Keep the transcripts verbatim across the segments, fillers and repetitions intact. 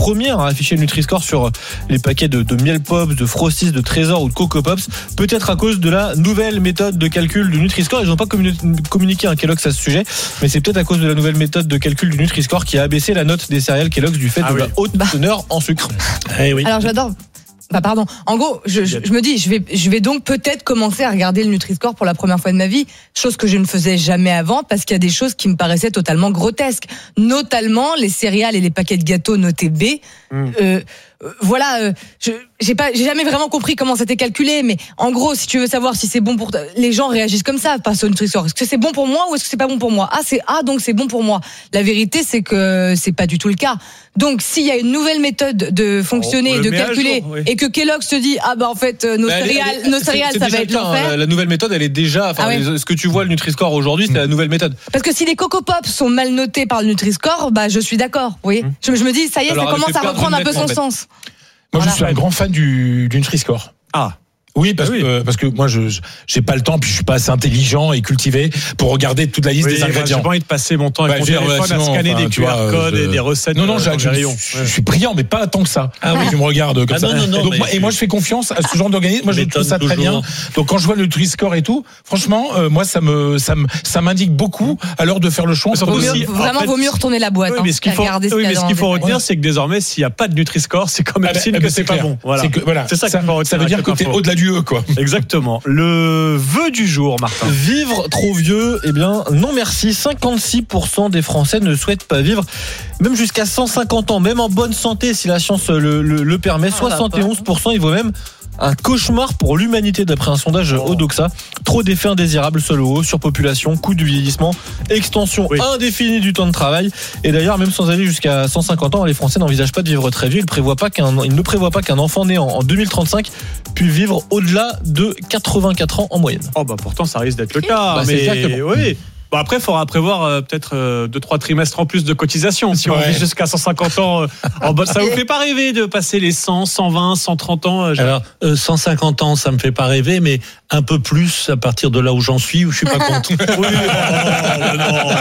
première à afficher le Nutri-Score sur les paquets de, de miel pops, de Frosties, de Trésor ou de Coco Pops, peut-être à cause de la nouvelle méthode de calcul du Nutri-Score. Ils n'ont pas communiqué un Kellogg's à ce sujet, mais c'est peut-être à cause de la nouvelle méthode de calcul du Nutri-Score qui a abaissé la note des céréales Kellogg's du fait ah de oui. la haute bah. teneur en sucre. Eh oui. Alors j'adore. Bah pardon. En gros, je, je, je me dis, je vais, je vais donc peut-être commencer à regarder le Nutri-Score pour la première fois de ma vie, chose que je ne faisais jamais avant, parce qu'il y a des choses qui me paraissaient totalement grotesques, notamment les céréales et les paquets de gâteaux notés B. Mmh. Euh, euh, voilà, euh, je, j'ai pas, j'ai jamais vraiment compris comment c'était calculé, mais en gros, si tu veux savoir si c'est bon pour t- les gens réagissent comme ça, pas sur Nutri-Score. Est-ce que c'est bon pour moi ou est-ce que c'est pas bon pour moi? Ah, c'est ah donc c'est bon pour moi. La vérité, c'est que c'est pas du tout le cas. Donc, s'il y a une nouvelle méthode de fonctionner, oh, de calculer, jour, oui. et que Kellogg's se dit ah bah en fait nos bah, céréales, elle, elle, nos céréales, ça va être l'enfer. Hein, la nouvelle méthode, elle est déjà. Enfin, ah ouais. les, ce que tu vois le Nutri-Score aujourd'hui, c'est mmh. la nouvelle méthode. Parce que si les Coco Pops sont mal notés par le Nutri-Score, bah je suis d'accord. Vous voyez, mmh. je, je me dis ça y est, Alors, ça commence à reprendre un peu son en fait. sens. Moi, voilà. je suis un grand fan du, du Nutri-Score. Ah. Oui, parce oui. que parce que moi je j'ai pas le temps, puis je suis pas assez intelligent et cultivé pour regarder toute la liste oui, des ingrédients. J'ai pas envie de passer mon temps avec bah, mon téléphone à scanner enfin, des Q R codes je... et des recettes. Non non, je, je, je, je suis brillant, mais pas tant que ça. Ah oui, tu me regardes comme ah, ça. Non, non, non, Donc, moi, et moi je fais confiance à ce genre d'organisme. Moi je trouve ça très bien. Donc quand je vois le Nutri-Score et tout, franchement, euh, moi ça me ça me ça m'indique beaucoup à l'heure de faire le choix. Aussi, vraiment, vaut mieux retourner la boîte. Oui, mais ce qu'il faut, oui, mais ce qu'il faut retenir, c'est que désormais, s'il y a pas de Nutri-Score, c'est comme un signe que c'est pas bon. Voilà. C'est ça qu'il faut retenir. Ça veut dire que t'es au-delà du E, quoi. Exactement. Le vœu du jour, Martin. Vivre trop vieux, eh bien non merci. cinquante-six pour cent des Français ne souhaitent pas vivre, même jusqu'à cent cinquante ans, même en bonne santé si la science le, le, le permet. Ah, soixante et onze pour cent, il vaut même un cauchemar pour l'humanité d'après un sondage oh. Odoxa. Trop d'effets indésirables sol au haut, surpopulation, coût du vieillissement, extension oui. indéfinie du temps de travail. Et d'ailleurs, même sans aller jusqu'à cent cinquante ans, les Français n'envisagent pas de vivre très vieux. Ils, prévoient pas qu'un, ils ne prévoient pas qu'un enfant né en, en deux mille trente-cinq puisse vivre au-delà de quatre-vingt-quatre ans en moyenne. Oh bah pourtant ça risque d'être le cas. Bah, mais c'est oui. Bon après, il faudra prévoir euh, peut-être euh, deux trois trimestres en plus de cotisation si ouais. on vit jusqu'à cent cinquante ans. Euh, en bas, ça vous fait pas rêver de passer les cent, cent vingt, cent trente ans euh, Alors euh, cent cinquante ans, ça me fait pas rêver, mais un peu plus à partir de là où j'en suis, où je suis pas contre. Oui, non,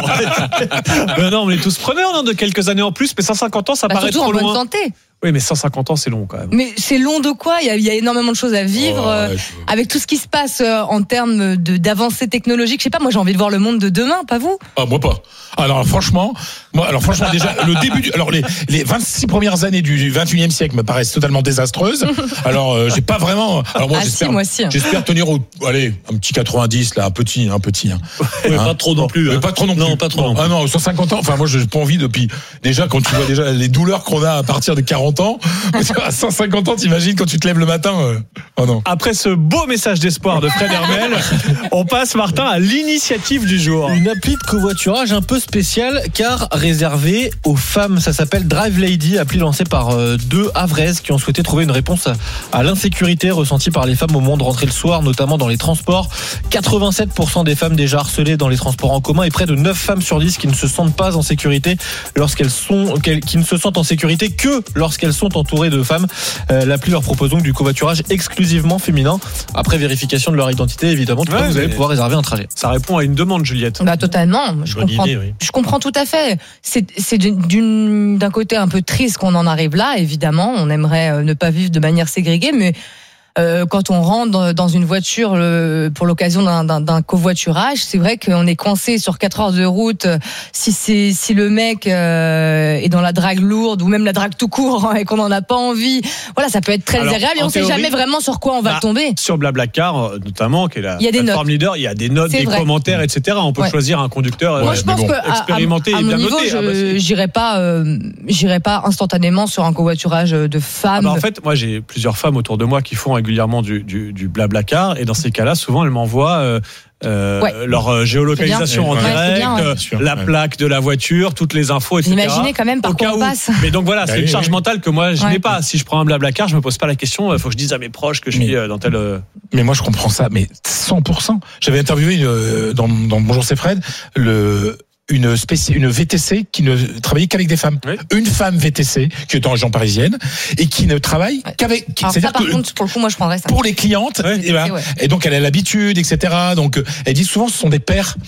non. mais non, on est tous preneurs non, de quelques années en plus, mais cent cinquante ans, ça bah, paraît trop loin. En bonne santé. Oui, mais cent cinquante ans, c'est long quand même. Mais c'est long de quoi ? Il y a, il y a énormément de choses à vivre. Oh, ouais, je... Avec tout ce qui se passe en termes de, d'avancées technologiques. Je sais pas, moi j'ai envie de voir le monde de demain, pas vous ? Ah, moi pas. Alors franchement, moi, alors franchement déjà, le début, du, alors les, les vingt-six premières années du vingt et unième siècle me paraissent totalement désastreuses. Alors euh, j'ai pas vraiment. Alors moi ah, j'espère, si, moi aussi, hein. j'espère tenir au, allez, un petit quatre-vingt-dix là, un petit, un petit. Hein. Ouais, hein. Pas trop non plus. Hein. Pas trop non plus. Non, pas trop. Non, ah non, cent cinquante ans. Enfin moi j'ai pas envie depuis. Déjà quand tu vois déjà les douleurs qu'on a à partir de quarante ans. À cent cinquante ans, t'imagines quand tu te lèves le matin euh... Oh non. Après ce beau message d'espoir de Fred Hermel, on passe, Martin, à l'initiative du jour. Une appli de covoiturage un peu spéciale car réservée aux femmes. Ça s'appelle Drive Lady, appli lancée par euh, deux Havraises qui ont souhaité trouver une réponse à, à l'insécurité ressentie par les femmes au moment de rentrer le soir, notamment dans les transports. quatre-vingt-sept pour cent des femmes déjà harcelées dans les transports en commun et près de neuf femmes sur dix qui ne se sentent pas en sécurité lorsqu'elles sont, qui ne se sentent en sécurité que lorsqu'elles sont entourées de femmes. Euh, l'appli leur propose donc du covoiturage exclusivement féminin. Après vérification de leur identité, évidemment, ouais, vous allez pouvoir réserver un trajet. Ça répond à une demande, Juliette. Bah totalement. Je Bonne comprends. Idée, oui. Je comprends tout à fait. C'est, c'est d'une, d'un côté un peu triste qu'on en arrive là. Évidemment, on aimerait ne pas vivre de manière ségrégée, mais Euh, quand on rentre dans une voiture le, pour l'occasion d'un, d'un, d'un covoiturage, c'est vrai qu'on est coincé sur quatre heures de route. Si c'est si le mec euh, est dans la drague lourde ou même la drague tout court hein, et qu'on n'en a pas envie, voilà, ça peut être très désagréable et on ne sait jamais vraiment sur quoi on va bah, tomber. Sur Blablacar, notamment, qui est la il y a des plateforme notes. leader, il y a des notes, c'est des vrai. commentaires, et cetera. On peut ouais. choisir un conducteur Moi, je pense bon, que expérimenté à, à, à et bien mon niveau, noté. Je, ah bah, j'irai pas, euh, j'irai pas instantanément sur un covoiturage de femmes. Ah bah, en fait, moi, j'ai plusieurs femmes autour de moi qui font régulièrement du, du, du Blablacar et dans ces cas-là, souvent, elles m'envoient euh, euh, ouais. leur géolocalisation en ouais, direct, bien, ouais. euh, la plaque de la voiture, toutes les infos, et cetera. Imaginez quand même par quoi on passe. Mais donc voilà, c'est oui, une charge oui. mentale que moi, je ouais. n'ai pas. Si je prends un Blablacar, je me pose pas la question. Il faut que je dise à mes proches que je mais, suis dans tel. Mais moi, je comprends ça, mais cent pour cent. J'avais interviewé euh, dans, dans Bonjour, c'est Fred, le. Une, spéci- une V T C qui ne travaillait qu'avec des femmes. Oui. Une femme V T C qui est en région parisienne et qui ne travaille ouais. qu'avec. Alors c'est-à-dire ça, par que contre, pour le coup, moi, je prendrais ça. Pour les clientes, ouais. et, ben, ouais. et donc elle a l'habitude, et cetera. Donc elle dit souvent, ce sont des pères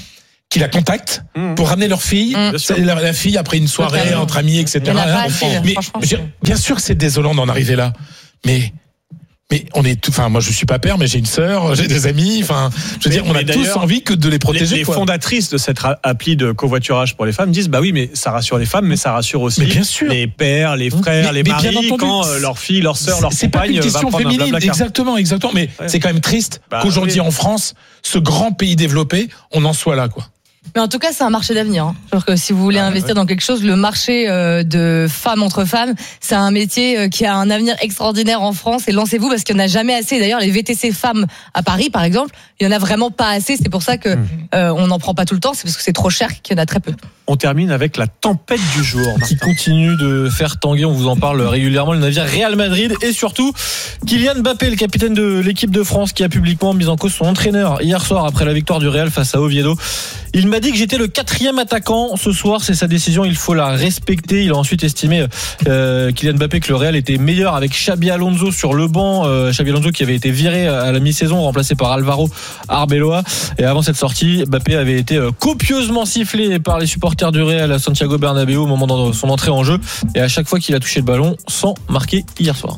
qui la contactent Mmh. pour ramener leur fille, Mmh. c'est la, la fille après une soirée Totalement. entre amis, et cetera. Il y en a pas assez, mais franchement, bien, bien sûr que c'est désolant d'en arriver là, mais mais on est tout, enfin moi je suis pas père, mais j'ai une sœur, j'ai des amis, enfin je veux Mais- dire on a mais tous d'ailleurs, envie que de les Les, protéger. les quoi. fondatrices de cette ra- appli de covoiturage pour les femmes disent bah oui, mais ça rassure les femmes, mais ça rassure aussi Mais bien sûr. les pères, les frères, Mais- les mais bien maris entendu, quand euh, leur fille, leur sœur, leur c'est pas compagne une va question prendre un féminine, Blablacar. exactement, exactement. Mais Ouais. c'est quand même triste Bah, qu'aujourd'hui oui. en France, ce grand pays développé, on en soit là, quoi. Mais en tout cas, c'est un marché d'avenir. Hein. Genre que si vous voulez Ah, investir ouais. dans quelque chose, le marché euh, de femmes entre femmes, c'est un métier euh, qui a un avenir extraordinaire en France. Et lancez-vous parce qu'il n'y en a jamais assez. D'ailleurs, les V T C femmes à Paris, par exemple, il y en a vraiment pas assez. C'est pour ça que euh, on n'en prend pas tout le temps. C'est parce que c'est trop cher qu'il y en a très peu. On termine avec la tempête du jour. Qui Martin. continue de faire tanguer, on vous en parle régulièrement, le navire Real Madrid et surtout Kylian Mbappé, le capitaine de l'équipe de France, qui a publiquement mis en cause son entraîneur hier soir après la victoire du Real face à Oviedo. Il m'a dit que j'étais le quatrième attaquant ce soir, c'est sa décision, il faut la respecter. Il a ensuite estimé euh, Kylian Mbappé que le Real était meilleur avec Xabi Alonso sur le banc, euh, Xabi Alonso qui avait été viré à la mi-saison, remplacé par Alvaro Arbeloa. Et avant cette sortie, Mbappé avait été euh, copieusement sifflé par les supporters du Real à Santiago Bernabéu au moment de son entrée en jeu, et à chaque fois qu'il a touché le ballon sans marquer hier soir.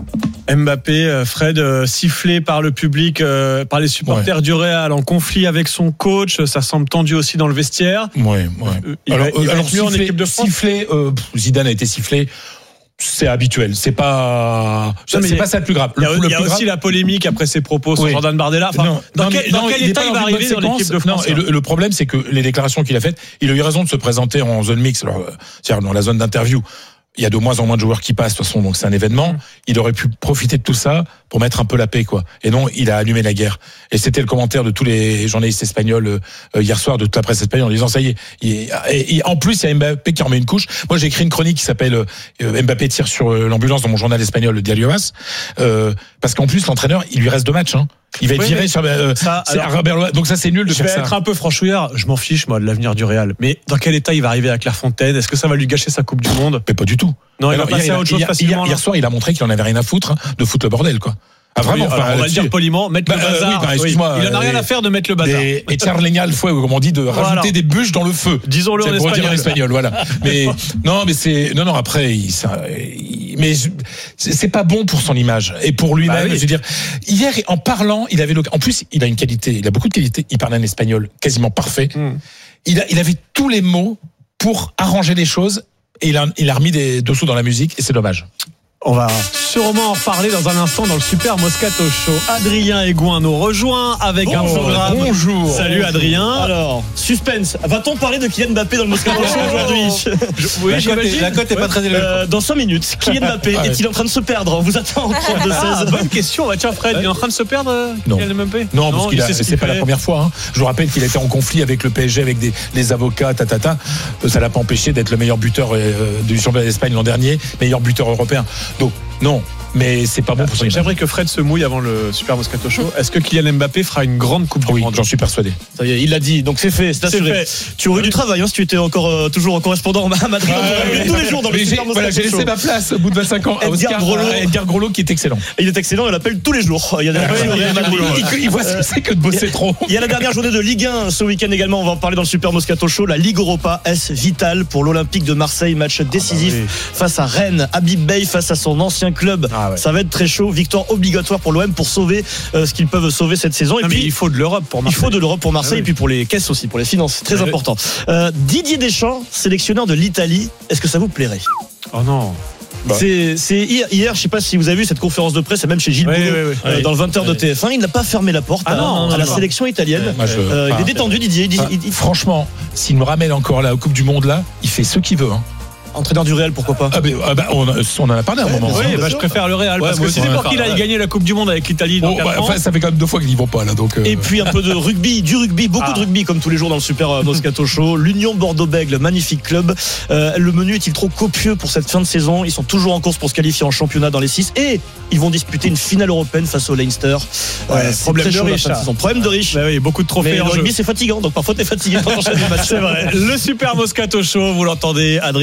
Mbappé, euh, Fred, euh, sifflé par le public, euh, par les supporters Ouais. du Real, en conflit avec son coach. Ça semble tendu aussi dans le vestiaire. Ouais, ouais. Euh, il alors, va- il va alors être mieux en siffler, équipe de France. siffler, euh, pff, Zidane a été sifflé. C'est habituel. C'est pas, Non, mais c'est il y a- pas ça le plus grave. Il y a, Le, il le y a plus aussi grave, la polémique après ses propos sur Oui. Jordan Bardella. Enfin, non, dans non, quel, mais- dans non, quel il est état pas il va dans une arriver bonne dans l'équipe de séquence. France Non, et le, le problème, c'est que les déclarations qu'il a faites, il a eu raison de se présenter en zone mixte, alors, euh, c'est-à-dire dans la zone d'interview. Il y a de moins en moins de joueurs qui passent, de toute façon, donc c'est un événement. Mmh. Il aurait pu profiter de tout ça pour mettre un peu la paix, quoi. Et non, il a allumé la guerre. Et c'était le commentaire de tous les journalistes espagnols euh, hier soir, de toute la presse espagnole, en disant ça y est. Il, et, et en plus, il y a Mbappé qui remet une couche. Moi, j'ai écrit une chronique qui s'appelle euh, Mbappé tire sur euh, l'ambulance dans mon journal espagnol, le Diario As, euh, parce qu'en plus, l'entraîneur, il lui reste deux matchs. Hein. Il va être Oui, viré mais sur. Euh, ça, c'est alors- Arbeloa. Donc ça, c'est nul de Je vais faire être ça. un peu franchouillard. Je m'en fiche, moi, de l'avenir du Real. Mais dans quel état il va arriver à Clairefontaine? Est-ce que ça va lui gâcher sa Coupe du Monde? Mais pas du tout. Non, il Alors, va passer hier, à autre chose hier, facilement. hier, là. hier soir, il a montré qu'il en avait rien à foutre, hein, de foutre le bordel, quoi. Ah, vraiment, Oui, enfin, alors, on va le là-dessus. dire poliment, mettre Bah, le euh, bazar. oui, bah, Oui. excuse-moi, Il en a rien euh, à faire de mettre le bazar. Des, et Charleña le fouet, comme on dit, de Voilà. rajouter des bûches dans le feu. Disons-le en C'est pour dire en espagnol. espagnol, voilà. Mais non, mais c'est non, non. Après, il, ça, il- mais je- c'est c'est pas bon pour son image et pour lui-même. Bah oui. Je veux dire, hier, en parlant, il avait l'oc- en plus, il a une qualité, il a beaucoup de qualités. Il parle un espagnol quasiment parfait. Hmm. Il a, il avait tous les mots pour arranger les choses et il a, il a remis des dessous dans la musique et c'est dommage. On va sûrement en reparler dans un instant dans le Super Moscato Show. Adrien Egouin nous rejoint avec un Bonjour. programme. Bonjour. Salut Adrien. Alors, suspense. Va-t-on parler de Kylian Mbappé dans le Moscato Show aujourd'hui? Oui, la, cote est, j'imagine. la cote est pas très élevée. Euh, Dans cinq minutes, Kylian Mbappé Ouais. est-il en train de se perdre? On vous attend au trente-deux Ah, seize. bonne question. Bah, tiens, Fred, il est en train de se perdre, euh, Non. Kylian Mbappé? Non, parce qu'il il a, sait ce c'est qu'il pas la fait. première fois. Hein. Je vous rappelle qu'il a été en conflit avec le P S G, avec des, les avocats, tatata. Euh, Ça l'a pas empêché d'être le meilleur buteur euh, du championnat d'Espagne l'an dernier, meilleur buteur européen. Donc non, mais c'est pas bon pour son image. J'aimerais que Fred se mouille avant le Super Moscato Show. Est-ce que Kylian Mbappé fera une grande Coupe du Oui, Monde? j'en suis persuadé. Ça y est, il l'a dit, donc c'est fait, c'est C'est assuré. fait. Tu aurais eu du travail hein, si tu étais encore euh, toujours correspondant à Madrid. On aurait tous les jours dans le Mais j'ai, Super voilà, Moscato j'ai Show. laissé ma place au bout de vingt-cinq ans à Edgar Oscar Grolot. à Edgar Grolot qui est excellent. Il est excellent, il l'appelle tous les jours. Il y a des Il, il- il voit ce que c'est que de bosser trop. Il y a la dernière journée de Ligue un ce week-end également. On va en parler dans le Super Moscato Show. La Ligue Europa est vitale pour l'Olympique de Marseille. Match décisif oui. face à Rennes. Habib Bey face à son ancien club. Ah ouais. Ça va être très chaud. Victoire obligatoire pour l'O M pour sauver euh, ce qu'ils peuvent sauver cette saison. Et Non, mais puis il faut de l'Europe pour il Marseille. faut de l'Europe pour Marseille Ah oui. et puis pour les caisses aussi, pour les finances. C'est très Ah oui. important. Euh, Didier Deschamps, sélectionneur de l'Italie. Est-ce que ça vous plairait? Oh non. Bah. C'est, c'est hier, hier, je sais pas si vous avez vu cette conférence de presse, c'est même chez Gilles Oui, Boulot, oui, oui. euh, Oui. dans le vingt heures de T F un. Il n'a pas fermé la porte Ah à, non, à non, la non. sélection italienne. Moi, je- Euh, il enfin, est détendu, Didier. Il dit, enfin, il dit- franchement, s'il me ramène encore là, au Coupe du Monde là, il fait ce qu'il veut. Hein. entraîneur du Real, pourquoi pas? Ah, ben, ah ben, on, a- on en a parlé à un moment. bien Oui, sûr, bah, bien je sûr. préfère le Real Ouais, parce moi que aussi, c'est on pour va qu'il faire, aille ouais. gagner la Coupe du Monde avec l'Italie dans Bon, quatre bah, ans. enfin, ça fait quand même deux fois qu'ils n'y vont pas là, donc. euh, Et puis un peu de rugby, du rugby, beaucoup Ah. de rugby comme tous les jours dans le Super euh, Moscato Show. L'Union Bordeaux-Bègles, magnifique club. Euh, le menu est-il trop copieux pour cette fin de saison? Ils sont toujours en course pour se qualifier en championnat dans les six et ils vont disputer une finale européenne face au Leinster. Ouais, c'est problème très de chaud, la riche, fin de ça. saison. Problème de riche. Bah oui, beaucoup de Mais trophées le en jeu. rugby c'est fatigant, donc parfois t'es fatigué quand t'enchaînes les matchs. C'est vrai. Le Super Moscato Show, vous l'entendez, Adrien est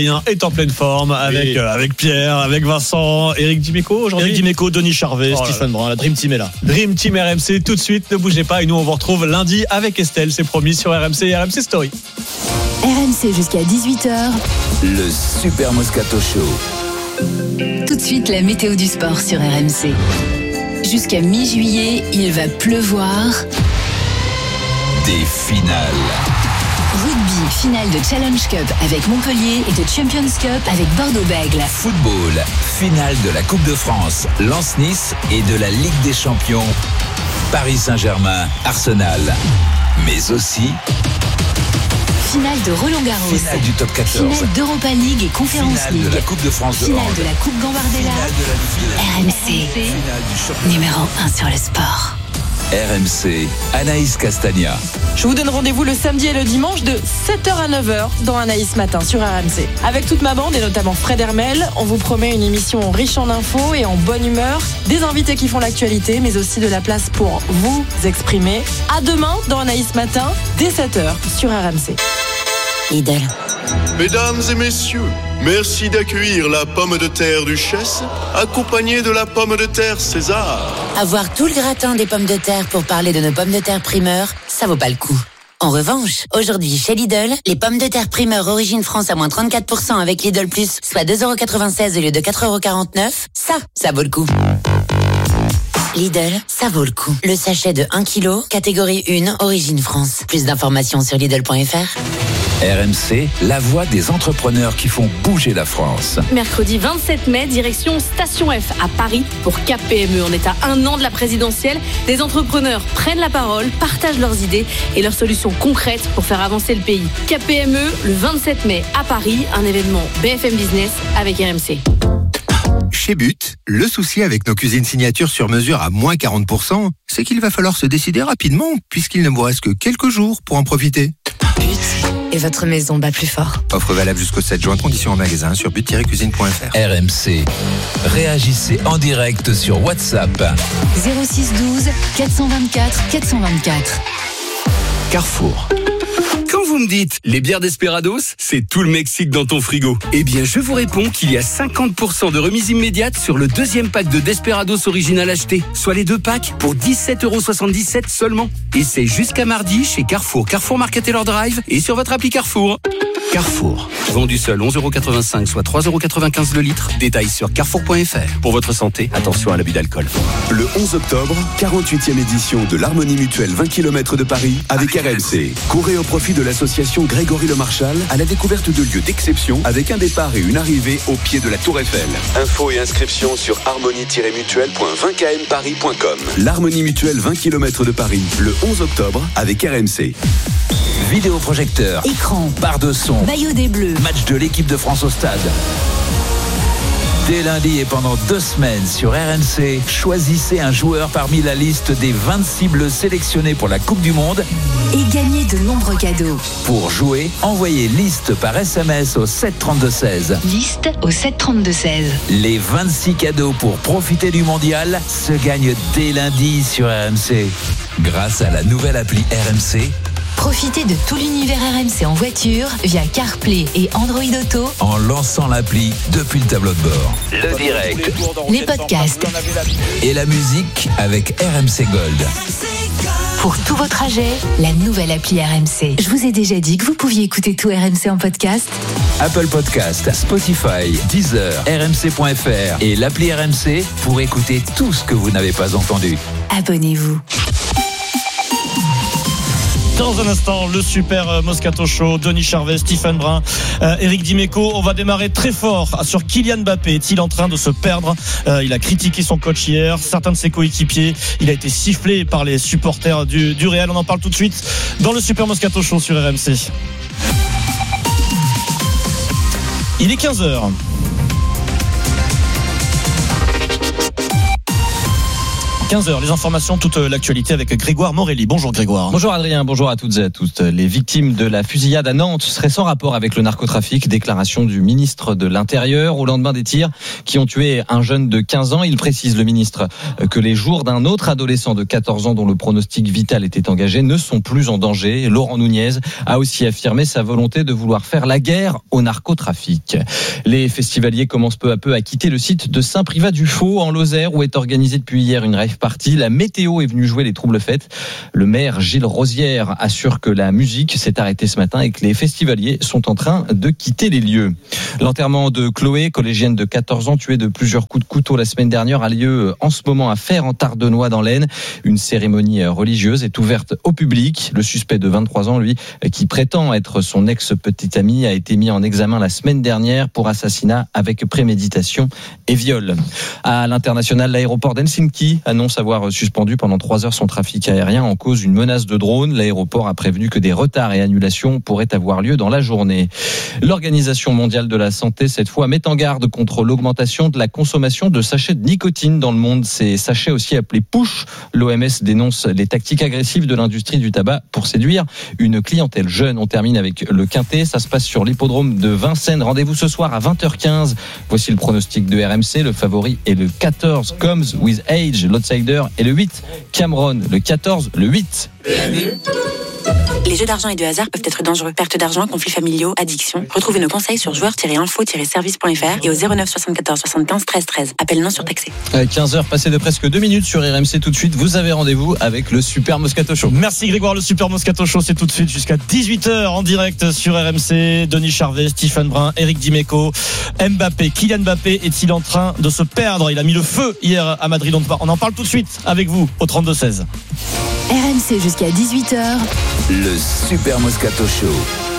est en pleine forme avec, Oui. euh, avec Pierre, avec Vincent, Eric Dimeco aujourd'hui. Eric Dimeco, Denis Charvet, Oh là Stephen Brun, la Dream Team est là. Dream Team R M C tout de suite, ne bougez pas et nous on vous retrouve lundi avec Estelle, c'est promis sur R M C et R M C Story. R M C jusqu'à dix-huit heures. Le Super Moscato Show. Tout de suite, la météo du sport sur R M C. Jusqu'à mi-juillet, il va pleuvoir. Des finales. Rugby, finale de Challenge Cup avec Montpellier et de Champions Cup avec Bordeaux-Bègles. Football, finale de la Coupe de France, Lens-Nice et de la Ligue des Champions, Paris Saint-Germain, Arsenal. Mais aussi Finale de Roland-Garros. finale du top quatorze, Finale d'Europa League et Conférence finale League. de la Coupe de France de Finale hand, de la Coupe Gambardella. finale de la R M C, finale du championnat. numéro un sur le sport. R M C, Anaïs Castagna. Je vous donne rendez-vous le samedi et le dimanche de sept heures à neuf heures dans Anaïs Matin sur R M C. Avec toute ma bande et notamment Fred Hermel, on vous promet une émission riche en infos et en bonne humeur, des invités qui font l'actualité, mais aussi de la place pour vous exprimer. À demain dans Anaïs Matin, dès sept heures sur R M C. Lidl. Mesdames et messieurs, merci d'accueillir la pomme de terre Duchesse, accompagnée de la pomme de terre César. Avoir tout le gratin des pommes de terre pour parler de nos pommes de terre primeur, ça vaut pas le coup. En revanche, aujourd'hui chez Lidl, les pommes de terre primeur origine France à moins trente-quatre pour cent avec Lidl Plus, soit deux euros quatre-vingt-seize au lieu de quatre euros quarante-neuf, ça, ça vaut le coup. Lidl, ça vaut le coup. Le sachet de un kilo, catégorie un, origine France. Plus d'informations sur Lidl point F R. R M C, la voix des entrepreneurs qui font bouger la France. Mercredi vingt-sept mai, direction Station F à Paris pour K P M E. On est à un an de la présidentielle. Des entrepreneurs prennent la parole, partagent leurs idées et leurs solutions concrètes pour faire avancer le pays. K P M E, le vingt-sept mai à Paris, un événement B F M Business avec R M C. Chez But, le souci avec nos cuisines signatures sur mesure à moins quarante pour cent, c'est qu'il va falloir se décider rapidement puisqu'il ne vous reste que quelques jours pour en profiter. But et votre maison bat plus fort. Offre valable jusqu'au sept juin, conditions en magasin sur but tiret cuisine point F R. R M C, réagissez en direct sur WhatsApp. zéro six douze quatre cent vingt-quatre quatre cent vingt-quatre. Carrefour. Quand vous me dites les bières Desperados, c'est tout le Mexique dans ton frigo. Eh bien, je vous réponds qu'il y a cinquante pour cent de remise immédiate sur le deuxième pack de Desperados original acheté, soit les deux packs pour dix-sept euros soixante-dix-sept seulement. Et c'est jusqu'à mardi chez Carrefour, Carrefour Market Taylor Drive et sur votre appli Carrefour. Carrefour, vendu seul onze euros quatre-vingt-cinq, soit trois euros quatre-vingt-quinze le litre. Détails sur carrefour point F R. Pour votre santé, attention à l'abus d'alcool. Le onze octobre, quarante-huitième édition de l'Harmonie Mutuelle vingt kilomètres de Paris avec R M C. Courez au profit de l'association Grégory Le Marchal à la découverte de lieux d'exception avec un départ et une arrivée au pied de la Tour Eiffel. Infos et inscriptions sur harmonie tiret mutuelle point vingt k m paris point com. L'Harmonie Mutuelle vingt kilomètres de Paris, le onze octobre avec R M C. Vidéoprojecteur, Écran, barre de son, maillot des Bleus. match de l'équipe de France au stade. Dès lundi et pendant deux semaines sur R M C, choisissez un joueur parmi la liste des vingt-six bleus sélectionnés pour la Coupe du Monde. Et gagnez de nombreux cadeaux. Pour jouer, envoyez liste par S M S au sept trente-deux seize. Liste au sept trente-deux seize. Les vingt-six cadeaux pour profiter du mondial se gagnent dès lundi sur R M C. Grâce à la nouvelle appli R M C, Profitez de tout l'univers R M C en voiture via CarPlay et Android Auto en lançant l'appli depuis le tableau de bord. Le direct, les podcasts et la musique avec R M C Gold. Pour tout vos trajets, la nouvelle appli R M C. Je vous ai déjà dit que vous pouviez écouter tout R M C en podcast. Apple Podcast, Spotify, Deezer, R M C point F R et l'appli R M C pour écouter tout ce que vous n'avez pas entendu. Abonnez-vous. Dans un instant, le super Moscato Show, Denis Charvet, Stephen Brun, euh, Eric Dimeco. On va démarrer très fort sur Kylian Mbappé. Est-il en train de se perdre? euh, Il a critiqué son coach hier, certains de ses coéquipiers. Il a été sifflé par les supporters du, du Real. On en parle tout de suite dans le super Moscato Show sur R M C. Il est quinze heures. quinze heures, les informations, toute l'actualité avec Grégoire Morelli. Bonjour Grégoire. Bonjour Adrien, bonjour à toutes et à tous. Les victimes de la fusillade à Nantes seraient sans rapport avec le narcotrafic. Déclaration du ministre de l'Intérieur au lendemain des tirs qui ont tué un jeune de quinze ans. Il précise, le ministre, que les jours d'un autre adolescent de quatorze ans dont le pronostic vital était engagé ne sont plus en danger. Laurent Nunez a aussi affirmé sa volonté de vouloir faire la guerre au narcotrafic. Les festivaliers commencent peu à peu à quitter le site de Saint-Privat-du-Faux en Lozère où est organisée depuis hier une rave party. La météo est venue jouer les troubles fêtes. Le maire Gilles Rosière assure que la musique s'est arrêtée ce matin et que les festivaliers sont en train de quitter les lieux. L'enterrement de Chloé, collégienne de quatorze ans, tuée de plusieurs coups de couteau la semaine dernière, a lieu en ce moment à Fère en Tardenois dans l'Aisne. Une cérémonie religieuse est ouverte au public. Le suspect de vingt-trois ans, lui, qui prétend être son ex-petite amie, a été mis en examen la semaine dernière pour assassinat avec préméditation et viol. À l'international, l'aéroport d'Helsinki annonce avoir suspendu pendant trois heures son trafic aérien en cause d'une menace de drone. L'aéroport a prévenu que des retards et annulations pourraient avoir lieu dans la journée. L'Organisation mondiale de la santé, cette fois, met en garde contre l'augmentation de la consommation de sachets de nicotine dans le monde. Ces sachets aussi appelés push. L'O M S dénonce les tactiques agressives de l'industrie du tabac pour séduire une clientèle jeune. On termine avec le Quintet. Ça se passe sur l'hippodrome de Vincennes. Rendez-vous ce soir à vingt heures quinze. Voici le pronostic de R M C. Le favori est le quatorze, Comes with Age. L'outsider est le huit, Cameron. Le quatorze, le huit. Les jeux d'argent et de hasard peuvent être dangereux. Perte d'argent, conflits familiaux, addiction. Retrouvez nos conseils sur joueurs tiret info tiret service point f r et au zéro neuf soixante-quatorze soixante-quinze treize treize. Appel non surtaxé. quinze heures passées de presque deux minutes sur R M C. Tout de suite, vous avez rendez-vous avec le Super Moscato Show. Merci Grégoire, le Super Moscato Show, c'est tout de suite jusqu'à dix-huit heures en direct sur R M C. Denis Charvet, Stephen Brun, Eric Dimeco, Mbappé. Kylian Mbappé est-il en train de se perdre? Il a mis le feu hier à Madrid. On en parle tout de suite avec vous au trente-deux seize. R M C jusqu'à dix-huit heures. Le Super Moscato Show.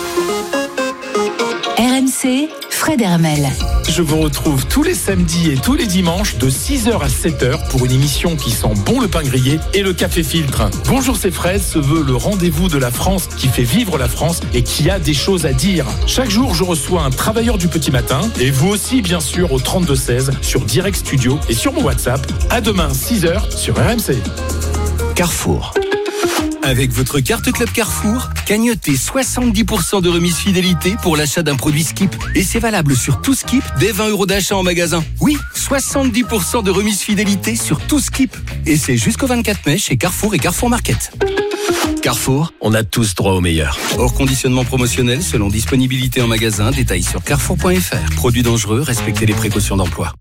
R M C, Fred Hermel. Je vous retrouve tous les samedis et tous les dimanches de six heures à sept heures pour une émission qui sent bon le pain grillé et le café filtre. Bonjour, c'est Fred se veut le rendez-vous de la France qui fait vivre la France et qui a des choses à dire. Chaque jour, je reçois un travailleur du petit matin et vous aussi, bien sûr, au trente-deux seize sur Direct Studio et sur mon WhatsApp. À demain, six heures sur R M C. Carrefour. Avec votre carte Club Carrefour, cagnotez soixante-dix pour cent de remise fidélité pour l'achat d'un produit Skip. Et c'est valable sur tout Skip dès vingt euros d'achat en magasin. Oui, soixante-dix pour cent de remise fidélité sur tout Skip. Et c'est jusqu'au vingt-quatre mai chez Carrefour et Carrefour Market. Carrefour, on a tous droit au meilleur. Hors conditionnement promotionnel selon disponibilité en magasin, détails sur carrefour point f r. Produits dangereux, respectez les précautions d'emploi.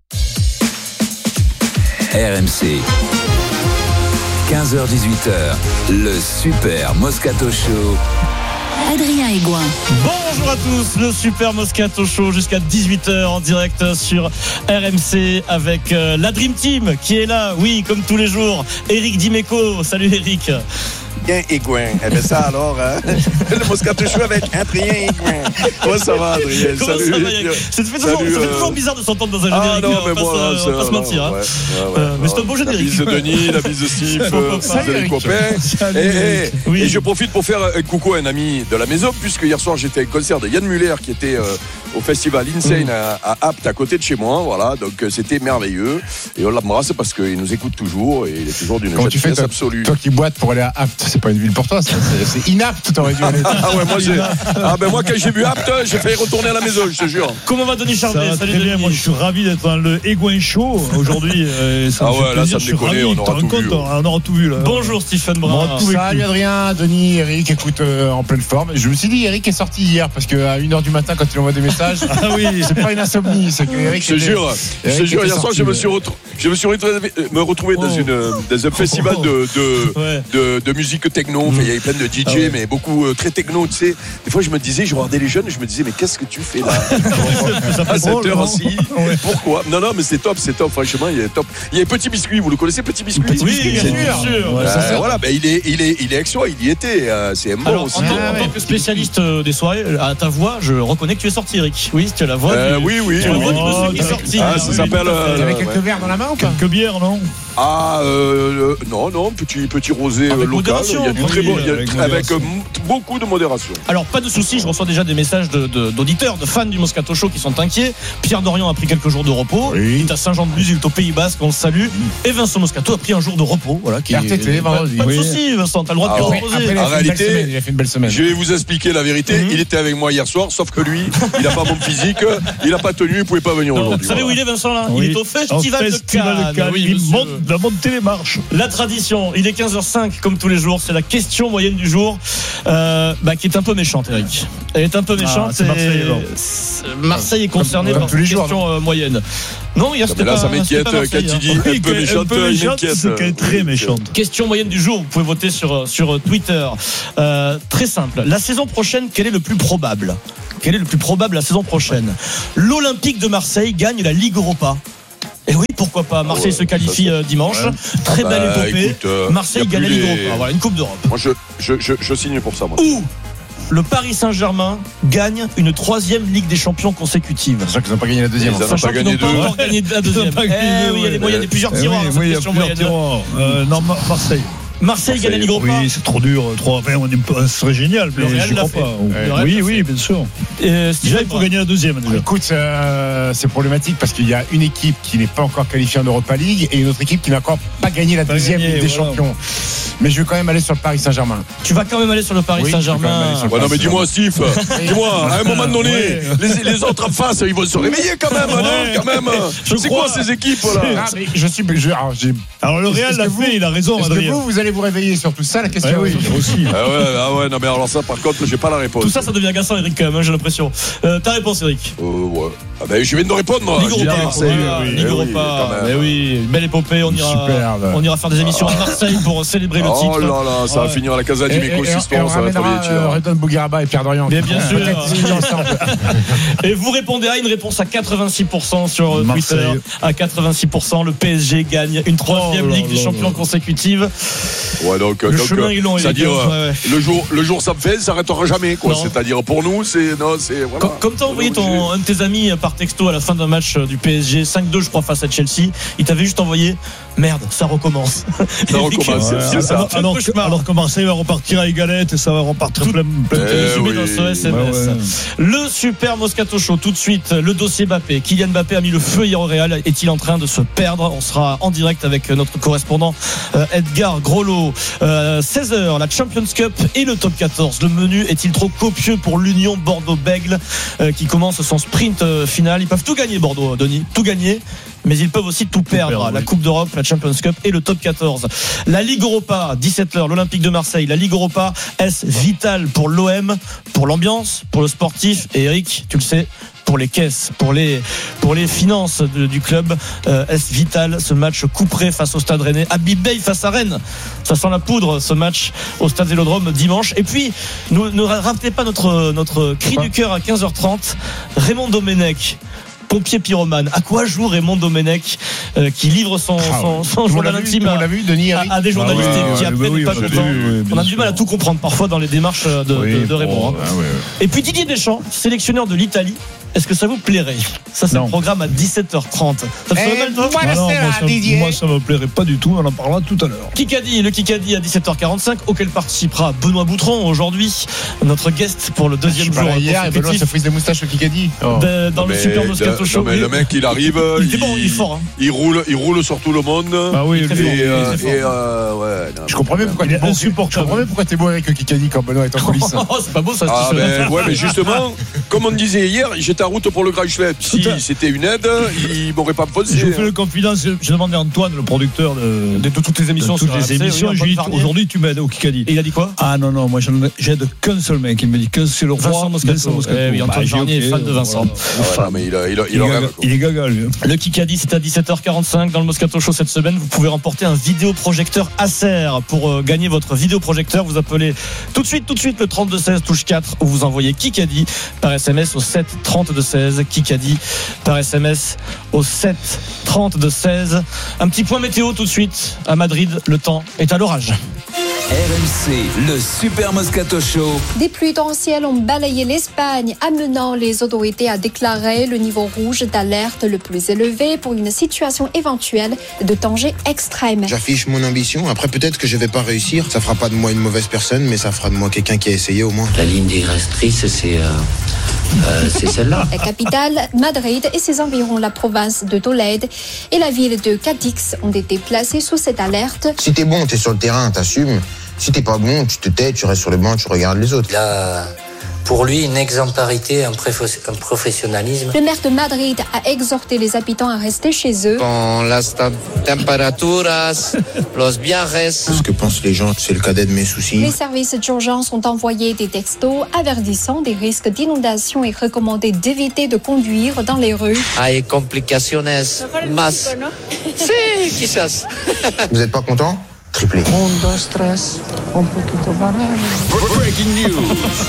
R M C. quinze heures dix-huit heures, le Super Moscato Show. Adrien Aigouin. Bonjour à tous, le Super Moscato Show jusqu'à dix-huit heures en direct sur R M C avec la Dream Team qui est là, oui, comme tous les jours. Eric Dimeco, salut Eric. Adrien Aigouin. Eh bien ça alors, hein? Le Moscato Show avec Adrien Aigouin. Comment ça va, Adrien? Comment Salut. ça va, ça fait toujours, Salut, ça fait euh... toujours bizarre de s'entendre dans un générique. Ah non, mais on moi, passe, c'est, on passe non, mentir. ouais, Hein. ouais, ouais, euh, mais c'est un beau générique. La bise de Denis, la bise de Steve, euh, Salut, les copains. Salut, et, et, oui. et je profite pour faire un coucou à un ami de la maison, puisque hier soir j'étais à un concert de Yann Muller qui était euh, au festival Insane mmh. à, à Apt, à côté de chez moi. Voilà, donc euh, c'était merveilleux. Et on l'embrasse parce qu'il nous écoute toujours et il est toujours d'une gentillesse absolue. Toi qui boites pour aller à Apt, c'est pas une ville pour toi, c'est, c'est inapte. T'aurais dû aller. Ah ouais, moi j'ai. Ah ben moi quand j'ai vu Apt, j'ai failli retourner à la maison, je te jure. Comment va Denis Charvet? Ça Salut très bien, Denis. moi je suis ravi d'être dans le Aigouin Show aujourd'hui. Euh, ça ah me fait ouais, là plaisir, ça me déconne, on aura tout compte, vu. On aura tout vu là. Bonjour Stephen Brun. Salut Adrien, Denis, Eric, écoute, euh, en pleine forme. Je me suis dit, Eric est sorti hier parce qu'à une heure du matin, quand il envoie des messages, ah oui, c'est pas une insomnie, c'est que Eric. Je te jure, je te jure, hier soir, je me suis retrouvé, je me suis retrouvé, me retrouvé dans une, dans un festival de de, ouais. de, de musique techno. Enfin, il y avait plein de D J, ah ouais. mais beaucoup euh, très techno. Tu sais, des fois, je me disais, je regardais les jeunes, et je me disais, mais qu'est-ce que tu fais là à cette heure aussi? Pourquoi? Non, non, mais c'est top, c'est top. Franchement, il est top. Il y a Petit Biscuit. Vous le connaissez, Petit Biscuit? Petit Biscuit, oui, bien sûr. sûr. Ouais, euh, voilà, ben il est, il est, il est ex-soi, il y était. Euh, c'est un bon Alors, aussi. En, ah, en ouais. tant que spécialiste des soirées, à ta voix, je reconnais que tu es sorti, Eric. Eric. Oui, tu as la voix. Euh, du... oui, oui. Tu as la voix du Oh, monsieur qui est sorti. Ah, ça oui, s'appelle. Il y avait euh, quelques ouais. verres dans la main ou pas? Quelques bières, non? Ah, euh, non, non, petit, petit rosé Avec euh, local. modération, Il y a du oui, très bon. il y a avec très- modération. avec euh, beaucoup de modération. Alors, pas de soucis, je reçois déjà des messages de, de- d'auditeurs, de fans du Moscato Show qui sont inquiets. Pierre Dorian a pris quelques jours de repos. Oui. Il est à Saint-Jean-de-Luz, il est au Pays Basque, on le salue. Et Vincent Moscato a pris un jour de repos. Voilà, qui R T T, est... Pas, vendredi. pas de Oui. soucis, Vincent, t'as le droit de Ah, te ouais. reposer. Après, il a En fait une belle réalité, semaine, il a fait une belle semaine. Je vais vous expliquer la vérité. Mhm. Il était avec moi hier soir, sauf que lui, il n'a pas mon physique, il n'a pas tenu, il ne pouvait pas venir Non, aujourd'hui. vous savez où il est, Vincent, là? Oui. Il est au Festival, Au Festival de de Cannes. Oui, Il monsieur. monte, va monter les marches. La tradition, il est quinze heures cinq comme tous les jours, c'est la question moyenne du jour, euh, bah, qui est un peu méchante, Eric. Elle est un peu méchante. Ah, c'est et- Marseille, alors. c'est- Marseille est concerné comme par tous les cette jours, question euh, moyenne. Non, hier Mais c'était là, pas ça c'était m'inquiète pas quand Marseille, tu hein. dis un peu qu'elle- méchante, un peu il méchante, m'inquiète. c'est qu'elle est très méchante. Question moyenne du jour, vous pouvez voter sur, sur Twitter. Euh, très simple. La saison prochaine, quel est le plus probable? Quel est le plus probable la saison prochaine? L'Olympique de Marseille gagne la Ligue Europa. Et oui, pourquoi pas? Marseille Ouais, se qualifie ça, euh, dimanche. ouais. Très Ah belle bah, épopée. écoute, euh, Marseille y a gagne la plus Ligue les- Europa. Voilà, une Coupe d'Europe. Moi, je, je, je, je signe pour ça, moi. Ou le Paris Saint-Germain gagne une troisième Ligue des Champions consécutive. Sachant qu'ils n'ont pas gagné la deuxième. Ils en ont Sachant pas qu'ils gagné n'ont pas deux. encore gagné la deuxième. Ils ont pas Eh gagné deux, oui, il y a des ouais. moyens, il y a plusieurs Eh tiroirs oui, dans cette oui, il y a question plusieurs moyenne. tiroirs. Euh, non, Mar- Marseille. Marseille gagne la Ligue Europa. Oui, c'est trop dur. Trois vingt, on est pas- ce serait génial, Le mais Real je l'a crois fait. pas. Le Real Oui, l'a oui, fait. bien sûr. Euh, Déjà, Stephen il faut gagner la deuxième. Déjà. Écoute, euh, c'est problématique parce qu'il y a une équipe qui n'est pas encore qualifiée en Europa League et une autre équipe qui n'a encore pas gagné la Pas deuxième gagné, Ligue des voilà. Champions. Mais je vais quand même aller sur le Paris Saint-Germain. Tu vas quand même aller sur le Paris Oui, je vais quand même Saint-Germain. aller sur le Ouais, non, mais Paris dis-moi, Steve, dis-moi, à un moment donné, Ouais. les, les autres en face, ils vont se réveiller quand même, Ouais. non, quand même. Je C'est crois. quoi ces équipes-là? Ah, mais je suis. Je, alors, j'ai- Alors, le Real Est-ce l'a que vous- fait, il a raison, Est-ce que Adrien. vous, vous allez vous réveiller sur tout ça? La question Ouais, oui, est- aussi. Ah ouais, ah ouais, non, mais alors ça, par contre, j'ai pas la réponse. Tout ça, ça devient agaçant, Eric, quand même, hein, j'ai l'impression. Euh, ta réponse, Eric? Euh, ouais. Ah ben, je viens de répondre, moi. Ligue J'ai dit Europa. Marseille. Voilà, Oui, Ligue eh oui, Europa. quand même. Eh oui, belle épopée. On ira, Superbe. on ira faire des émissions à Marseille pour célébrer le Oh titre. là là, ça va Ouais. finir à la Casa Et, du et- et- Méco, et cette histoire, on ça va être ramènera bien euh, Redon Bougueraba et Pierre Dorian. Mais bien sûr. Peut-être qu'ils sont ensemble. Et vous répondez à une réponse à quatre-vingt-six pour cent sur euh, Marseille. Twitter. À quatre-vingt-six pour cent, le P S G gagne une troisième Oh là Ligue des là Champions là. consécutive. Ouais, donc, Le donc, chemin est long, il est c'est-à-dire, dur, ouais, ouais. le jour, le jour ça me fait, ça s'arrêtera jamais, quoi. Non. C'est-à-dire, pour nous, c'est, non, c'est, voilà. Comme, comme t'as envoyé ton, un de tes amis par texto à la fin d'un match euh, du P S G, cinq deux je crois face à Chelsea, il t'avait juste envoyé merde, ça recommence. Ça recommence, c'est- c'est ça. Alors, alors que, alors que Marseille va repartir à égalette et ça va repartir plein, plein Tout de- est résumé oui. dans ce S M S. Ouais, ouais. Le super Moscato Show, tout de suite, le dossier Mbappé. Kylian Mbappé a mis le feu hier au Real. Est-il en train de se perdre? On sera en direct avec notre correspondant euh, Edgar Grolot. Euh, seize heures, la Champions Cup et le top quatorze. Le menu est-il trop copieux pour l'Union Bordeaux-Bègles euh, qui commence son sprint euh, final? Ils peuvent tout gagner, Bordeaux, Denis, tout gagner. Mais ils peuvent aussi tout perdre. perdre, la oui. Coupe d'Europe, la Champions Cup et le top quatorze. La Ligue Europa, dix-sept heures, l'Olympique de Marseille. La Ligue Europa, est-ce vital pour l'O M, pour l'ambiance, pour le sportif? Et Eric, tu le sais, pour les caisses, pour les, pour les finances de- du club, euh, est-ce vital ce match couperé face au Stade Rennais? Habib Bey face à Rennes. Ça sent la poudre, ce match au Stade Vélodrome dimanche. Et puis, nous, ne ratez pas notre, notre cri du cœur à quinze heures trente. Raymond Domenech, pompier pyromane. À quoi joue Raymond Domenech euh, qui livre son, Ah, son, ouais. son Tout le monde journal l'a vu, intime tout le monde à, l'a vu, Denis, Eric à- à des journalistes Ah ouais, qui ouais, après ouais, n'est oui, pas bah, content. oui, oui, bien On a du sûr. mal à tout comprendre parfois dans les démarches de, de- Oui, de Raymond. bon, hein. ouais, ouais. Et puis Didier Deschamps, sélectionneur de l'Italie. Est-ce que ça vous plairait? Ça, c'est Non. le programme à dix-sept heures trente. Ça te ferait Eh, mal, toi? voilà, Ah non, c'est moi, là, ça, Didier. moi, ça me plairait pas du tout. On en parlera tout à l'heure. Kikadi, le Kikadi à dix-sept heures quarante-cinq, auquel participera Benoît Boutron aujourd'hui, notre guest pour le Je deuxième suis pas jour là hier et Benoît consécutif se frise des moustaches au Kikadi. Oh. de- dans le Mais Super de- Moscato Show. non, mais Oui. le mec, il arrive. Il était bon, il est fort, hein. Il roule, il roule sur tout le monde. Ah oui, Il est très lui, fort, Et, il est euh, très fort. et, euh, ouais, non, Je comprends même pourquoi Il est t'es beau. Je insupportable. comprends même pourquoi t'es beau avec le Kikadi quand Benoît est en coulisses. Oh, c'est pas beau ça. Ah ce t-shirt. ben ouais, mais justement, comme on disait hier, j'étais en route pour le Grand Chelem. Si c'était une aide, il m'aurait pas posé. Je vous fais le confidence. J'ai demandé à Antoine, le producteur de, De toutes les émissions de toutes sur les R M C, émissions. oui, Je lui ai dit, Antoine Varnier. aujourd'hui, tu m'aides au Kikadi. Et il a dit quoi? Ah non, non, moi j'en- j'aide qu'un seul mec. Il me dit que c'est le roi Vincent Moscato. Eh oui, Antoine Bah, j'ai Varnier est ok, fan de Vincent. voilà. Ah ouais, non, mais il, a- il, a- il Il, en est rêve, gaga, quoi. il est gaga, lui. Le Kikadi, c'est à dix-sept heures quarante-cinq dans le Moscato Show cette semaine. Vous pouvez remporter un vidéoprojecteur Acer. Pour euh, gagner votre vidéoprojecteur, vous appelez tout de suite, tout de suite le trente-deux seize touche quatre ou vous envoyez Kikadi par S M S au sept trente-deux seize. Kikadi par S M S au sept trente-deux seize. Un petit point météo tout de suite. À Madrid, le temps est à l'orage. M C, le Super Moscato Show. Des pluies torrentielles ont balayé l'Espagne, amenant les autorités à déclarer le niveau rouge d'alerte le plus élevé pour une situation éventuelle de danger extrême. J'affiche mon ambition. Après, peut-être que je vais pas réussir. Ça fera pas de moi une mauvaise personne, mais ça fera de moi quelqu'un qui a essayé au moins. La ligne directrice, c'est... Euh... Euh, c'est celle-là. La capitale, Madrid et ses environs, la province de Tolède et la ville de Cadix ont été placées sous cette alerte. Si t'es bon, t'es sur le terrain, t'assumes. Si t'es pas bon, tu te tais, tu restes sur le banc, tu regardes les autres. Là, pour lui, une exemplarité, un, préf- un professionnalisme. Le maire de Madrid a exhorté les habitants à rester chez eux. Con las temperaturas, los viajes. Ce que pensent les gens, c'est le cadet de mes soucis. Les services d'urgence ont envoyé des textos avertissant des risques d'inondation et recommandé d'éviter de conduire dans les rues. Hay complicaciones más. Sí, quizás. Vous êtes pas content? Triplé. Un, dos, tres, un poquito Breaking news.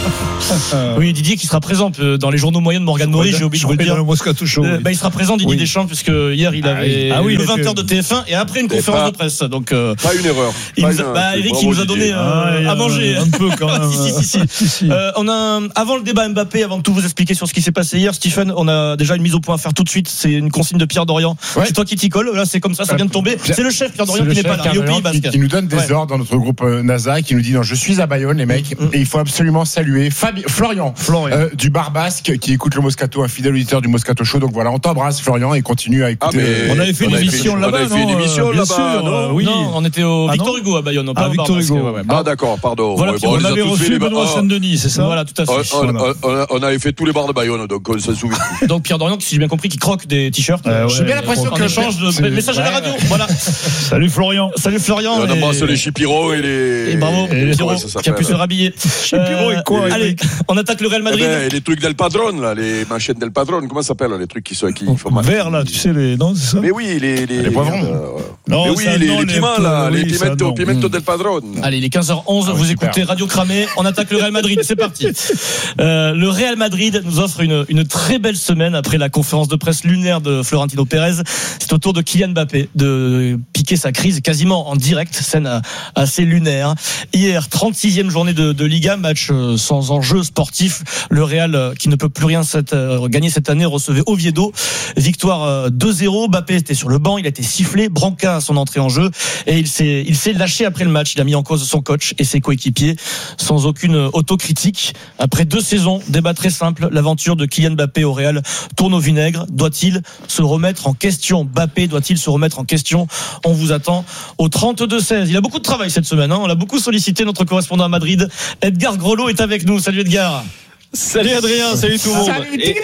Oui, Didier qui sera présent dans les journaux moyens de Morgan Morris, j'ai oublié de vous le dire. Dans le Moscato Show. Euh, bah, il sera présent, Didier Oui. Deschamps, puisque hier il avait Ah oui, le il vingt était- heures de T F un et après une Et conférence pas- de presse. Donc, euh, Pas une erreur. il Pas nous a- une- bah, c'est Eric, bravo, il nous a Didier. donné euh, Ah, il y a à manger. un peu quand même. si, si, si, si. Euh, on a un- avant le débat Mbappé, avant de tout vous expliquer sur ce qui s'est passé hier, Stephen, on a déjà une mise au point à faire tout de suite. C'est une consigne de Pierre Dorian. Ouais. C'est toi qui t'y colle. Là, c'est comme ça, ça vient de tomber. Pierre- C'est le chef Pierre Dorian C'est qui le n'est pas chef là. Il est au Pays Carmélan qui, Basque. qui nous donne des Ouais. ordres dans notre groupe euh, NASA, qui nous dit non, je suis à Bayonne, les mecs, Mm, mm. et il faut absolument saluer Fabi- Florian, Florian. euh, du Bar Basque, qui écoute le Moscato, un fidèle auditeur du Moscato Show. Donc voilà, on t'embrasse, Florian, et continue à Ah, écouter. mais On avait fait une on avait émission fait- là-bas, On avait fait une non, émission euh, bien là-bas, sûr, non euh, oui. Non, on était au Ah, Victor non Hugo à Bayonne. Ah, pas au Victor Bar Basque, Hugo. ouais, ouais. Ah d'accord, pardon. Voilà, Ouais, puis bon, on les a avait tous reçu fait, les Benoît bars. Saint-Denis, c'est ça Voilà, tout à On, fait. on- Voilà. on- on avait fait tous les bars de Bayonne, donc on s'en souvient. Donc Pierre Dorian, qui si j'ai bien compris, qui croque des t-shirts. Euh, ouais, J'ai bien ouais, l'impression ouais. qu'en échange de C'est- message à la radio. Voilà. Salut Florian. Salut Florian. On et- embrasse les chipirons et les. Et bravo, et les- Pierrot, comment ça qui a pu se s'appelle rhabiller. Chipiro et quoi, Allez, Eric on attaque le Real Eh Madrid. ben, et les trucs d'El Padron, là, les manchettes d'El Padron, comment ça s'appelle, les trucs qui sont qui font mal. Vert là, tu sais les non, c'est ça. Mais oui, les les, Les poivrons. euh, Non, mais oui, ça, les, non, les piments là, oui, les ça, pimento, non. pimento d'El Padron. Allez, il est quinze heures onze, Ah oui, vous super. écoutez Radio Cramé, on attaque le Real Madrid, c'est parti. Euh, le Real Madrid nous offre une, une très belle semaine après la conférence de presse lunaire de Florentino Pérez. C'est au tour de Kylian Mbappé de piquer sa crise quasiment en direct, scène assez lunaire. Hier, trente-sixième journée de, de Liga, match euh, sans enjeu sportif. Le Real, euh, qui ne peut plus rien cette, euh, gagner cette année, recevait Oviedo. Victoire euh, deux zéro, Mbappé était sur le banc, il a été sifflé, Branca à son entrée en jeu, et il s'est, il s'est lâché après le match. Il a mis en cause son coach et ses coéquipiers sans aucune autocritique. Après deux saisons, débat très simple, l'aventure de Kylian Mbappé au Real tourne au vinaigre. Doit-il se remettre en question? Mbappé doit-il se remettre en question? On vous attend au trente-deux seize. Il a beaucoup de travail cette semaine, hein. On l'a beaucoup sollicité. Notre correspondant à Madrid, Edgar Grelot, est avec nous. Salut Edgar. Salut Adrien, salut tout le monde. Salut, Et-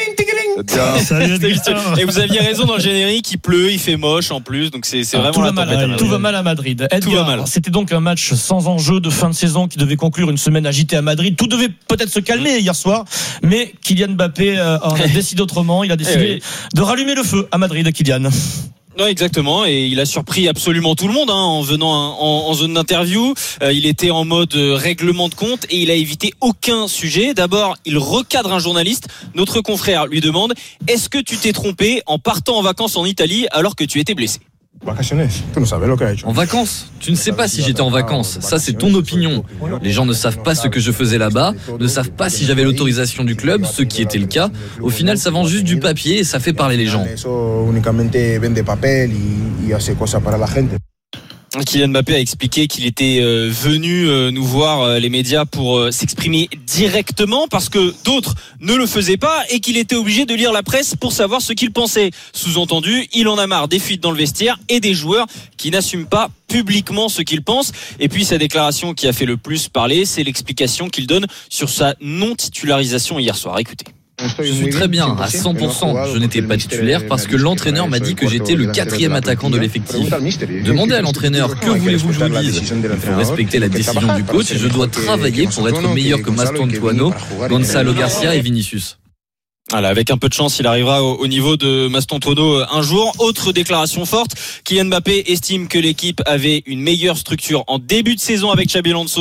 Salut, Edgar. Et vous aviez raison dans le générique, il pleut, il fait moche en plus, donc c'est c'est Ah, vraiment tout, la va mal, tempête à à- Madrid. tout va mal à Madrid. Edgar, Tout va mal. C'était donc un match sans enjeu de fin de saison qui devait conclure une semaine agitée à Madrid. Tout devait peut-être se calmer hier soir, mais Kylian Mbappé euh, en a décidé autrement. Il a décidé Eh oui. de rallumer le feu à Madrid, Kylian. Ouais, exactement, et il a surpris absolument tout le monde hein, en venant en, en zone d'interview. Euh, il était en mode euh, règlement de compte et il a évité aucun sujet. D'abord, il recadre un journaliste. Notre confrère lui demande: est-ce que tu t'es trompé en partant en vacances en Italie alors que tu étais blessé? En vacances? Tu ne sais pas si j'étais en vacances. Ça, c'est ton opinion. Les gens ne savent pas ce que je faisais là-bas, ne savent pas si j'avais l'autorisation du club, ce qui était le cas. Au final, ça vend juste du papier et ça fait parler les gens. Kylian Mbappé a expliqué qu'il était euh, venu euh, nous voir euh, les médias pour euh, s'exprimer directement parce que d'autres ne le faisaient pas et qu'il était obligé de lire la presse pour savoir ce qu'il pensait. Sous-entendu, il en a marre des fuites dans le vestiaire et des joueurs qui n'assument pas publiquement ce qu'ils pensent. Et puis sa déclaration qui a fait le plus parler, c'est l'explication qu'il donne sur sa non-titularisation hier soir. Écoutez. Je suis très bien, à cent pour cent. Je n'étais pas titulaire parce que l'entraîneur m'a dit que j'étais le quatrième attaquant de l'effectif. Demandez à l'entraîneur, que voulez-vous que je vous dise? Il faut respecter la décision du coach et je dois travailler pour être meilleur que Mastantuono, Gonzalo Garcia et Vinicius. Voilà, avec un peu de chance, il arrivera au, au niveau de Mastantuono un jour. Autre déclaration forte, Kylian Mbappé estime que l'équipe avait une meilleure structure en début de saison avec Xabi Alonso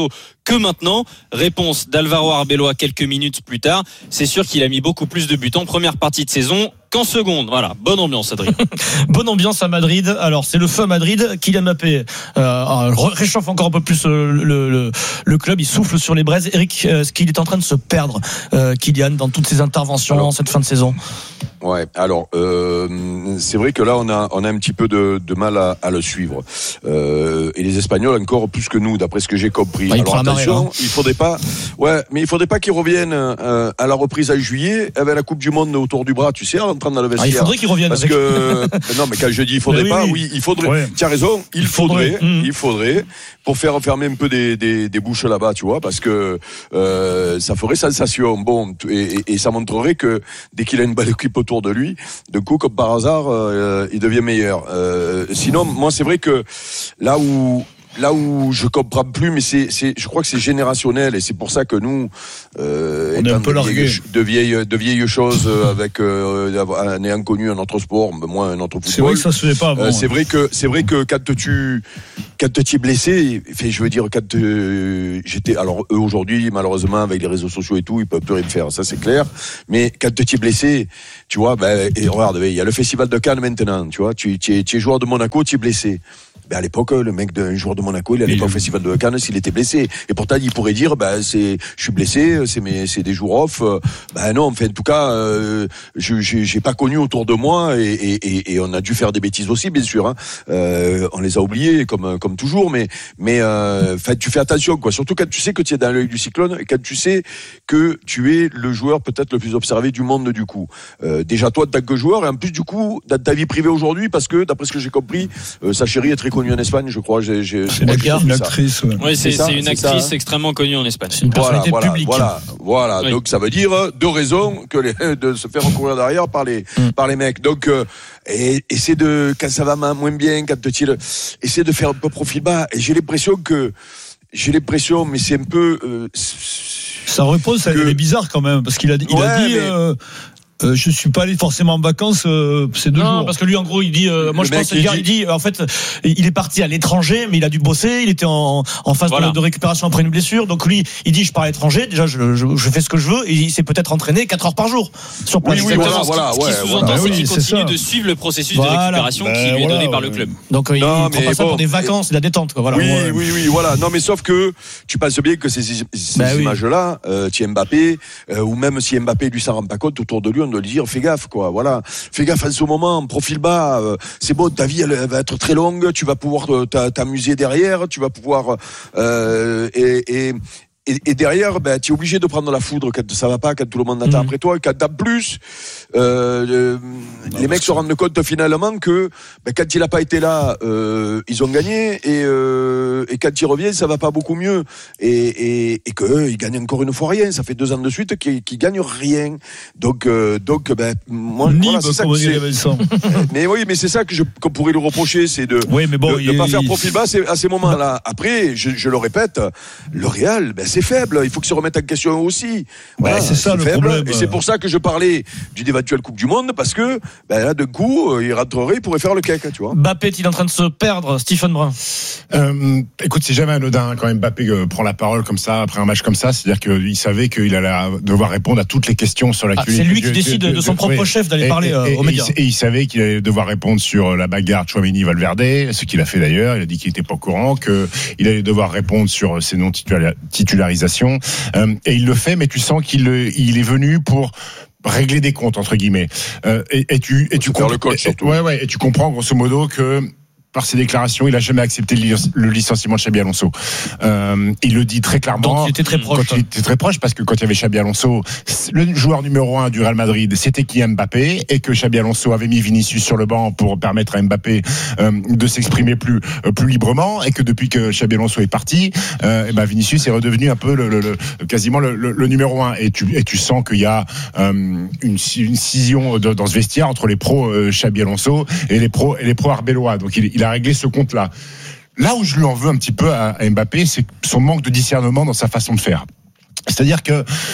que maintenant. Réponse d'Alvaro Arbeloa quelques minutes plus tard. C'est sûr qu'il a mis beaucoup plus de buts en première partie de saison qu'en seconde. Voilà, bonne ambiance, Adrien. Bonne ambiance à Madrid. Alors, c'est le feu à Madrid. Kylian Mbappé euh, réchauffe encore un peu plus euh, le, le, le club. Il souffle sur les braises. Eric, euh, est-ce qu'il est en train de se perdre, euh, Kylian, dans toutes ses interventions alors, en cette fin de saison? Ouais, alors euh, c'est vrai que là on a on a un petit peu de, de mal à, à le suivre euh, et les Espagnols encore plus que nous d'après ce que j'ai compris. Ah, alors attention, marée, il faudrait pas, ouais, mais il faudrait pas qu'ils reviennent euh, à la reprise à juillet avec la Coupe du Monde autour du bras, tu sais, en rentrant dans le vestiaire. Ah, il faudrait qu'ils reviennent parce avec... que non, mais quand je dis il faudrait oui, pas, oui, oui il faudrait. Ouais. Tu as raison, il, il faudrait, faudrait mmh. il faudrait pour faire fermer un peu des des, des bouches là-bas, tu vois, parce que euh, ça ferait sensation. Bon, et, et, et ça montrerait que dès qu'il a une belle équipe autour de lui, de coup, comme par hasard, euh, il devient meilleur. Euh, sinon, moi, c'est vrai que là où là où je comprends plus, mais c'est, c'est, je crois que c'est générationnel et c'est pour ça que nous, euh, on est un peu de, vieilles, de vieilles, de vieilles choses avec euh, en ayant connu un autre sport, moins un autre football. C'est vrai que ça se faisait pas avant. Euh, c'est vrai que c'est vrai que quand tu quand tu es blessé, fait, je veux dire quand euh, j'étais, alors eux aujourd'hui malheureusement avec les réseaux sociaux et tout, ils peuvent plus rien faire, ça c'est clair. Mais quand tu es blessé, tu vois, ben et regarde, il y a le festival de Cannes maintenant, tu vois, tu, tu es, tu es joueur de Monaco, tu es blessé. Ben à l'époque, le mec d'un joueur de Monaco, il allait pas au festival de Cannes s'il était blessé. Et pourtant, il pourrait dire, ben c'est, je suis blessé, c'est mes, c'est des jours off. Ben non, enfin, en tout cas, euh, je, j'ai, j'ai pas connu autour de moi et, et, et on a dû faire des bêtises aussi, bien sûr. Hein. Euh, on les a oubliées comme, comme toujours, mais, mais, euh, enfin, tu fais attention, quoi. Surtout quand tu sais que tu es dans l'œil du cyclone, et quand tu sais que tu es le joueur peut-être le plus observé du monde du coup. Euh, déjà toi, en tant que joueur, et en plus du coup, dans ta vie privée aujourd'hui, parce que d'après ce que j'ai compris, euh, sa chérie est très connue en Espagne, je crois. J'ai, j'ai, c'est une, actrice, une actrice. Ouais. Oui, c'est, c'est, c'est une c'est actrice ça, hein. extrêmement connue en Espagne. C'est une personnalité voilà, publique. Voilà, voilà. Oui. Donc ça veut dire deux raisons que les, de se faire recourir derrière par les mm. par les mecs. Donc euh, et, et c'est de quand ça va moins bien, quand tu essaie de faire un peu profil bas. Et j'ai l'impression que j'ai l'impression, mais c'est un peu. Euh, ça repose, ça que... est bizarre quand même, parce qu'il a, il ouais, a dit. Mais... Euh... Euh, je suis pas allé forcément en vacances euh, ces deux non, jours. Parce que lui, en gros, il dit. Euh, moi, le je pense que le gars, il dit. En fait, il est parti à l'étranger, mais il a dû bosser. Il était en, en phase voilà. de, de récupération après une blessure. Donc lui, il dit, je pars à l'étranger. Déjà, je, je, je fais ce que je veux. Et il s'est peut-être entraîné quatre heures par jour sur place. Oui, oui, voilà, voilà, ce qui ouais, sous-entend, voilà. c'est qu'il oui, continue de suivre le processus voilà. de récupération ben, qui lui est voilà, donné par le club. Donc il non, prend pas ça bon, pour des vacances, de la détente. Quoi. Voilà. Oui, ouais. oui, oui, voilà. Non, mais sauf que tu penses bien que ces, ces ben, images-là, euh, tu es Mbappé, euh, ou même si Mbappé lui s'en rend pas compte autour de lui, on doit lui dire, fais gaffe. Quoi, voilà. Fais gaffe en ce moment, profil bas, euh, c'est bon, ta vie elle, elle va être très longue, tu vas pouvoir t'amuser derrière, tu vas pouvoir euh, et, et Et, et derrière, ben, tu es obligé de prendre la foudre quand ça va pas, quand tout le monde attend mmh. après toi. Et quand en plus, euh, euh, les mecs se rendent compte finalement que ben, quand il a pas été là, euh, ils ont gagné. Et, euh, et quand il revient, ça va pas beaucoup mieux. Et, et, et qu'eux, ils gagnent encore une fois rien. Ça fait deux ans de suite qu'ils, qu'ils gagnent rien. Donc, euh, donc ben, moi, Nib, voilà, c'est ça que c'est. Mais oui, mais c'est ça que je, qu'on pourrait lui reprocher, c'est de oui, mais bon, ne pas faire profil bas à ces moments-là. Après, je, je le répète, le Real, ben, c'est faible, il faut qu'ils se remettent en question aussi. Voilà, ouais, c'est ça c'est le faible. Problème. Et c'est pour ça que je parlais d'une éventuelle Coupe du Monde, parce que ben là, d'un coup, il rentrerait, il pourrait faire le cake, tu vois. Mbappé, il est en train de se perdre, Stephen Brun. Euh, écoute, c'est jamais anodin quand Mbappé euh, prend la parole comme ça, après un match comme ça, c'est-à-dire qu'il savait qu'il allait devoir répondre à toutes les questions sur l'actualité. Ah, c'est lui qui décide de, de, de son propre oui. chef d'aller et, parler et, aux médias. Et, et il savait qu'il allait devoir répondre sur la bagarre Tchouaméni-Valverde, ce qu'il a fait d'ailleurs, il a dit qu'il n'était pas au courant, qu'il allait devoir répondre sur ses non-titularisations. Euh, et il le fait, mais tu sens qu'il il est venu pour régler des comptes entre guillemets. Euh, et, et tu et tu comp- le coach, surtout. Ouais ouais et tu comprends grosso modo que par ses déclarations, il a jamais accepté le licenciement de Xabi Alonso. Euh, il le dit très clairement. Donc il était très proche. Quand il était très proche, parce que quand il y avait Xabi Alonso, le joueur numéro un du Real Madrid, c'était Kylian Mbappé, et que Xabi Alonso avait mis Vinicius sur le banc pour permettre à Mbappé euh, de s'exprimer plus euh, plus librement, et que depuis que Xabi Alonso est parti, euh, et ben Vinicius est redevenu un peu le, le, le quasiment le, le, le numéro un. Et tu et tu sens qu'il y a euh, une, une scission de, dans ce vestiaire entre les pros euh, Xabi Alonso et les pros et les pros Arbeloa. Donc il, il a réglé ce compte-là. Là où je lui en veux un petit peu à, à Mbappé, c'est son manque de discernement dans sa façon de faire. C'est-à-dire que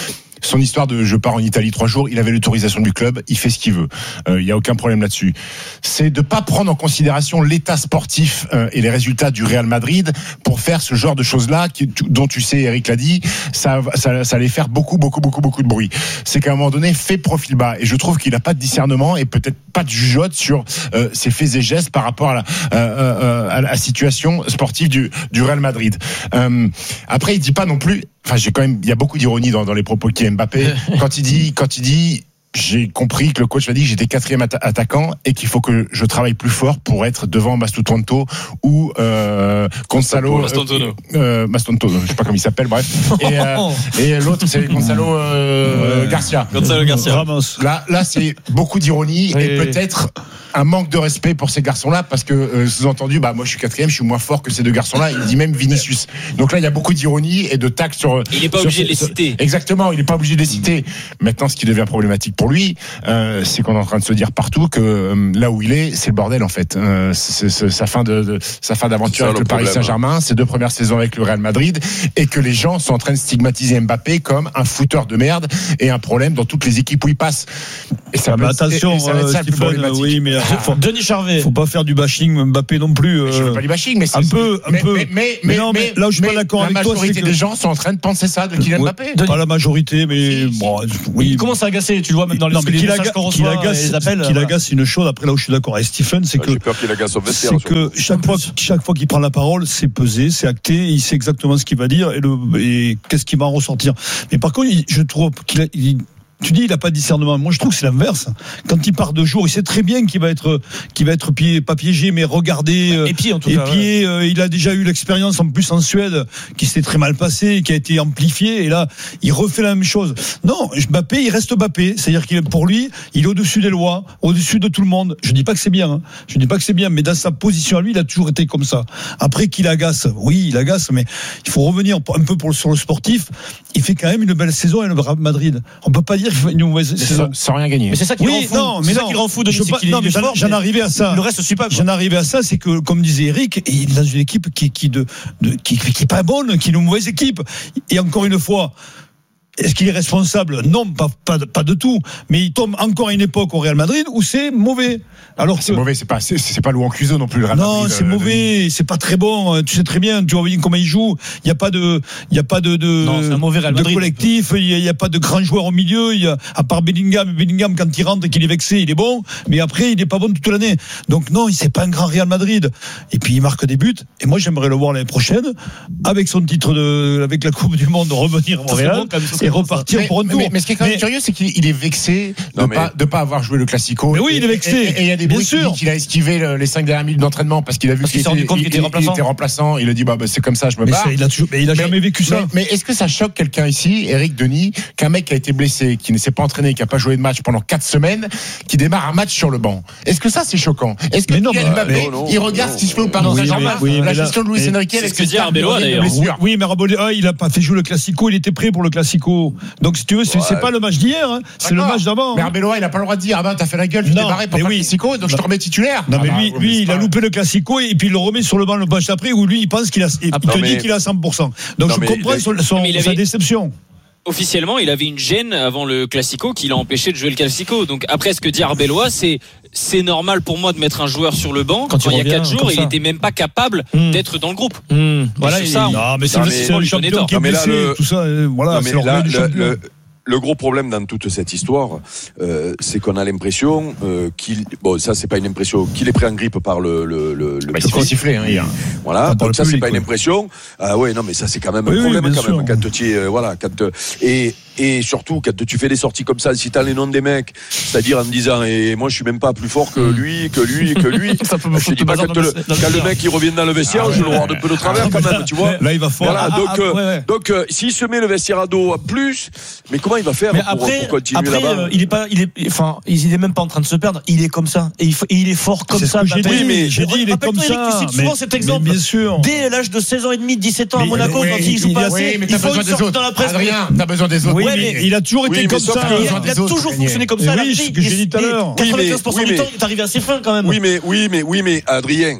son histoire de je pars en Italie trois jours, il avait l'autorisation du club, il fait ce qu'il veut. Il euh, y a aucun problème là-dessus. C'est de pas prendre en considération l'état sportif euh, et les résultats du Real Madrid pour faire ce genre de choses-là qui, dont tu sais, Eric l'a dit, ça, ça, ça allait faire beaucoup, beaucoup, beaucoup, beaucoup de bruit. C'est qu'à un moment donné, fait profil bas. Et je trouve qu'il n'a pas de discernement et peut-être pas de jugeote sur euh, ses faits et gestes par rapport à la, euh, euh, à la situation sportive du, du Real Madrid. Euh, après, il dit pas non plus. Enfin, j'ai quand même. Il y a beaucoup d'ironie dans, dans les propos qui Mbappé quand il dit, quand il dit. J'ai compris que le coach m'a dit que j'étais quatrième atta- attaquant et qu'il faut que je travaille plus fort pour être devant Mastutonto ou euh, Gonzalo Mastontono. Euh, euh, Mastontono, je sais pas comment il s'appelle, bref. Et, euh, et l'autre c'est Gonzalo euh, ouais. Garcia. Gonzalo Garcia. Ramos. Là, là c'est beaucoup d'ironie oui, et peut-être un manque de respect pour ces garçons-là parce que euh, sous-entendu, bah moi je suis quatrième, je suis moins fort que ces deux garçons-là. Il dit même Vinicius. Donc là il y a beaucoup d'ironie et de tact sur. Il n'est pas sur obligé ce, de les citer. Exactement, il n'est pas obligé de les citer. Maintenant, ce qui devient problématique pour lui, euh, c'est qu'on est en train de se dire partout que euh, là où il est, c'est le bordel en fait. Euh, c'est, c'est, sa fin de, de sa fin d'aventure avec le, le Paris Saint-Germain, ses deux premières saisons avec le Real Madrid, et que les gens sont en train de stigmatiser Mbappé comme un fouteur de merde et un problème dans toutes les équipes où il passe. Et ça ah, peut, attention, et, et ça va être ça, Stephen, oui, mais faut, Denis Charvet, faut pas faire du bashing Mbappé non plus. Euh, je veux pas du bashing, mais c'est, un peu, un mais, peu. Mais, mais, mais non, mais, mais là où je suis pas d'accord avec toi, la majorité que... des gens sont en train de penser ça de Kylian Mbappé. Pas la majorité, mais bon, oui. Il commence à agacer, tu le vois même dans les, non, les messages aga- qu'on reçoit, agace, les appels. Qu'il voilà. agace une chose. Après là où je suis d'accord avec Stephen, c'est ah, que j'ai peur qu'il agace au vestiaire, c'est que chaque fois, chaque fois qu'il prend la parole, c'est pesé, c'est acté, il sait exactement ce qu'il va dire et, le, et qu'est-ce qu'il va en ressortir. Mais par contre, je trouve qu'il a, il, tu dis il n'a pas de discernement. Moi je trouve que c'est l'inverse. Quand il part de jour, il sait très bien qu'il va être, qu'il va être pied, pas piégé, mais regardé. Euh, épié en tout cas. Épié. Ouais. Euh, il a déjà eu l'expérience en plus en Suède, qui s'était très mal passée, qui a été amplifiée. Et là, il refait la même chose. Non, Mbappé, il reste Mbappé. C'est-à-dire qu'il pour lui, il est au-dessus des lois, au-dessus de tout le monde. Je dis pas que c'est bien. Hein. Je dis pas que c'est bien, mais dans sa position à lui, il a toujours été comme ça. Après qu'il agace, oui, il agace, mais il faut revenir un peu pour, sur le sportif. Il fait quand même une belle saison avec le Madrid. On peut pas dire qu'il fait une mauvaise saison sans rien gagner. Mais c'est ça qui oui, rend fou. Non, mais c'est non, ça qui rend fou de pas, non, mais j'en, fort, j'en arrivais à ça. Le reste suit pas. Quoi. J'en arrivais à ça, c'est que comme disait Eric, il est dans une équipe qui qui de, de qui, qui est pas bonne, qui est une mauvaise équipe. Et encore une fois. Est-ce qu'il est responsable ? Non, pas, pas, pas de tout. Mais il tombe encore à une époque au Real Madrid où c'est mauvais. Alors c'est que... mauvais, c'est pas, c'est, c'est pas Louan Cluzo non plus le Real non, Madrid. Non, c'est euh, mauvais, c'est pas très bon. Tu sais très bien, tu vois bien comment il joue. Il y a pas de, il y a pas de, de, non, c'est un mauvais Real de Madrid. collectif. Il y, a, il y a pas de grands joueurs au milieu. Il y a, à part Bellingham, Bellingham quand il rentre et qu'il est vexé, il est bon. Mais après, il est pas bon toute l'année. Donc non, c'est pas un grand Real Madrid. Et puis il marque des buts. Et moi, j'aimerais le voir l'année prochaine avec son titre de, avec la Coupe du Monde, revenir au Real bon, et repartir mais, pour un tour. Mais, mais ce qui est quand même mais, curieux, c'est qu'il est vexé de ne mais... pas, de pas avoir joué le Classico. Mais oui, il est vexé. Et il y a des bruits qui disent qu'il a esquivé le, les cinq dernières minutes d'entraînement parce qu'il a vu parce qu'il, qu'il, était, qu'il, était, il, il était remplaçant. Il a dit bah, bah c'est comme ça, je me barre. Mais, il a, toujours, mais il a mais, jamais vécu ça. Mais, mais est-ce que ça choque quelqu'un ici, Eric Denis, qu'un mec qui a été blessé, qui ne s'est pas entraîné, qui n'a pas joué de match pendant quatre semaines, qui démarre un match sur le banc? Est-ce que ça c'est choquant? Est-ce que non, Kylian Mbappé, bah, non, non, il regarde non, ce qui se fait au Paris Saint-Germain, la gestion de Luis Enrique avec ce que dit Arbeloa d'ailleurs. Oui, mais Arbeloa, il a pas fait jouer le Classico, il était prêt pour le Classico. Donc si tu veux, c'est pas le match d'hier. C'est le match d'avant. Mais Arbeloa, il n'a pas le droit de dire ah ben t'as fait la gueule, tu t'es barré pour le Classico, donc je te remets titulaire. Non mais lui, lui, il a loupé le Classico et puis il le remet sur le banc le match d'après où lui il pense qu'il a, il te dit qu'il a cent pour cent. Donc je comprends sa déception. Officiellement, il avait une gêne avant le Classico qui l'a empêché de jouer le Classico. Donc après, ce que dit Arbeloa, c'est c'est normal pour moi de mettre un joueur sur le banc quand, quand il y a quatre jours, il était même pas capable mmh. d'être dans le groupe. Mmh. Voilà, c'est ça. Non, mais c'est, non, le, c'est le champion qui est blessé, le... tout ça. Voilà, non, c'est là, du le, le, le gros problème dans toute cette histoire, euh, c'est qu'on a l'impression euh, qu'il, bon, ça c'est pas une impression, qu'il est pris en grippe par le le le. Bah, il s'est fait siffler, hein, hier. Voilà, ah, donc ça public, c'est pas une impression. Ah ouais, non, mais ça c'est quand même oui, un problème oui, quand sûr. même quand tu euh, voilà, quand et et surtout quand tu fais des sorties comme ça, si t'as les noms des mecs, c'est-à-dire en me disant et moi je suis même pas plus fort que lui, que lui, que lui. Ça peut me je te dis pas quand, le, quand le mec il revient dans le vestiaire, ah, ouais, je le regarde un peu de travers quand même, tu vois. Là il va fort. Voilà, donc donc s'il se met le vestiaire à dos à plus, mais comment il va faire pour pour continuer après, là-bas. Euh, il est pas, il est, enfin, il est même pas en train de se perdre. Il est comme ça et il, faut, et il est fort comme c'est ça. Ce que j'ai dit, mais j'ai dit, il est comme Eric, ça. tu cites souvent cet exemple. Bien sûr. Dès l'âge de seize ans et demi, dix-sept ans à Monaco, oui, quand il joue pas assez, il faut une sortie dans la presse. Adrien, t'as besoin des autres. Oui, mais il a toujours été comme ça. Il a toujours fonctionné comme ça. Oui, ce que j'ai dit tout à l'heure. quatre-vingt-quinze pour cent du temps, il est arrivé à ses fins quand même. Oui, mais oui, mais oui, mais Adrien.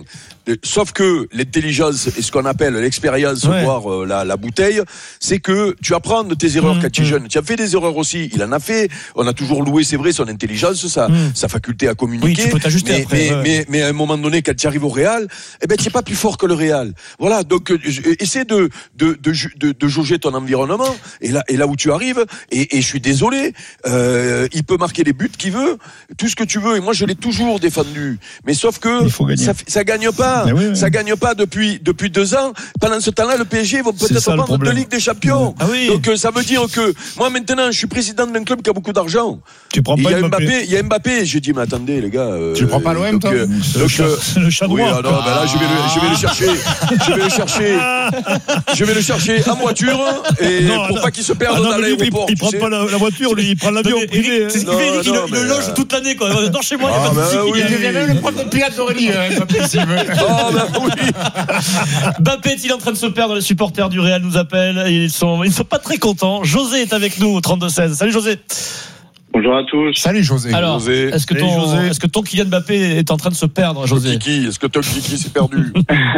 sauf que l'intelligence et ce qu'on appelle l'expérience, ouais. voire euh, la, la bouteille, c'est que tu apprends de tes erreurs mmh, quand tu es mmh. jeune. Tu as fait des erreurs aussi. Il en a fait. On a toujours loué, c'est vrai, son intelligence, sa, mmh. sa faculté à communiquer. Oui, tu peux t'ajuster mais, après. Mais, ouais. mais, mais à un moment donné, quand tu arrives au Real, eh ben, tu n'es pas plus fort que le Real. Voilà. Donc, euh, essaie de, de, de, de, de jauger ton environnement. Et là, et là où tu arrives, et, et je suis désolé, euh, il peut marquer les buts qu'il veut, tout ce que tu veux. Et moi, je l'ai toujours défendu. Mais sauf que ça, ça gagne pas. Oui, oui. Ça gagne pas depuis, depuis deux ans. Pendant ce temps-là, le P S G vont peut-être prendre deux Ligues des Champions. Ah oui. Donc, ça veut dire que moi, maintenant, je suis président d'un club qui a beaucoup d'argent. Tu prends pas il y a Mbappé. Mbappé. Il y a Mbappé. J'ai dit, mais attendez, les gars. Euh, tu prends pas l'O M, toi? euh, C'est le, chat, euh, le chat oui, noir. ah non, ben là, je vais le, je vais le chercher. Je vais le chercher. Je vais le chercher en voiture. Et non, pour non. pas qu'il se perde ah non, dans l'aéroport. Il, il prend sais. pas la, la voiture, lui, il prend l'avion privé. C'est ce qu'il fait, Eric. Il le loge toute l'année, quoi. Dans chez moi, il n'y a pas de souci. Il devient même le prof de pilote d'Aurélie, Mbappé, s'il veut. Oh, ben oui. Mbappé est-il en train de se perdre? Les supporters du Real nous appellent. Ils sont, ils sont pas très contents. José est avec nous au trente-deux seize. Salut José. Bonjour à tous. Salut José. Alors, José. Est-ce, que ton, José. est-ce que ton Kylian Mbappé est en train de se perdre, José? Kiki, est-ce que ton Kiki s'est perdu?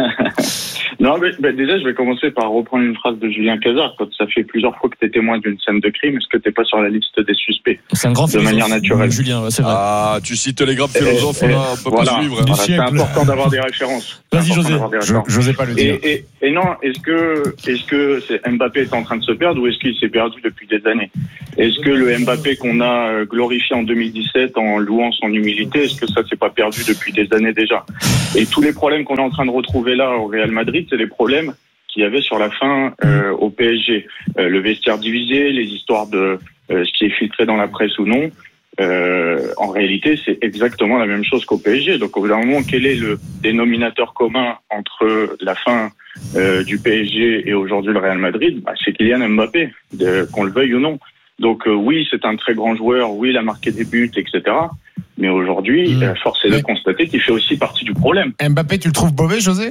Non, mais, mais déjà, je vais commencer par reprendre une phrase de Julien Cazard. Quand ça fait plusieurs fois que tu es témoin d'une scène de crime, est-ce que tu n'es pas sur la liste des suspects? C'est un grand de philosophe, manière naturelle. Julien, c'est vrai. Ah, tu cites les grands philosophes, et, là, on peut voilà, pas suivre. Voilà, c'est important d'avoir des références. Vas-y, José. Je n'osais pas le dire. Et, et, et non, est-ce que, est-ce que c'est Mbappé est en train de se perdre ou est-ce qu'il s'est perdu depuis des années? Est-ce que le Mbappé qu'on a glorifié en deux mille dix-sept en louant son humilité, est-ce que ça s'est pas perdu depuis des années déjà? Et tous les problèmes qu'on est en train de retrouver là au Real Madrid, c'est les problèmes qu'il y avait sur la fin euh, au P S G. Euh, le vestiaire divisé, les histoires de euh, ce qui est filtré dans la presse ou non. Euh, en réalité, c'est exactement la même chose qu'au P S G. Donc, au bout d'un moment, quel est le dénominateur commun entre la fin euh, du P S G et aujourd'hui le Real Madrid? Bah, c'est Kylian Mbappé, de, qu'on le veuille ou non. Donc, euh, oui, c'est un très grand joueur. Oui, il a marqué des buts, et cetera. Mais aujourd'hui, mmh. euh, force est de constater qu'il fait aussi partie du problème. Mbappé, tu le trouves mauvais, José?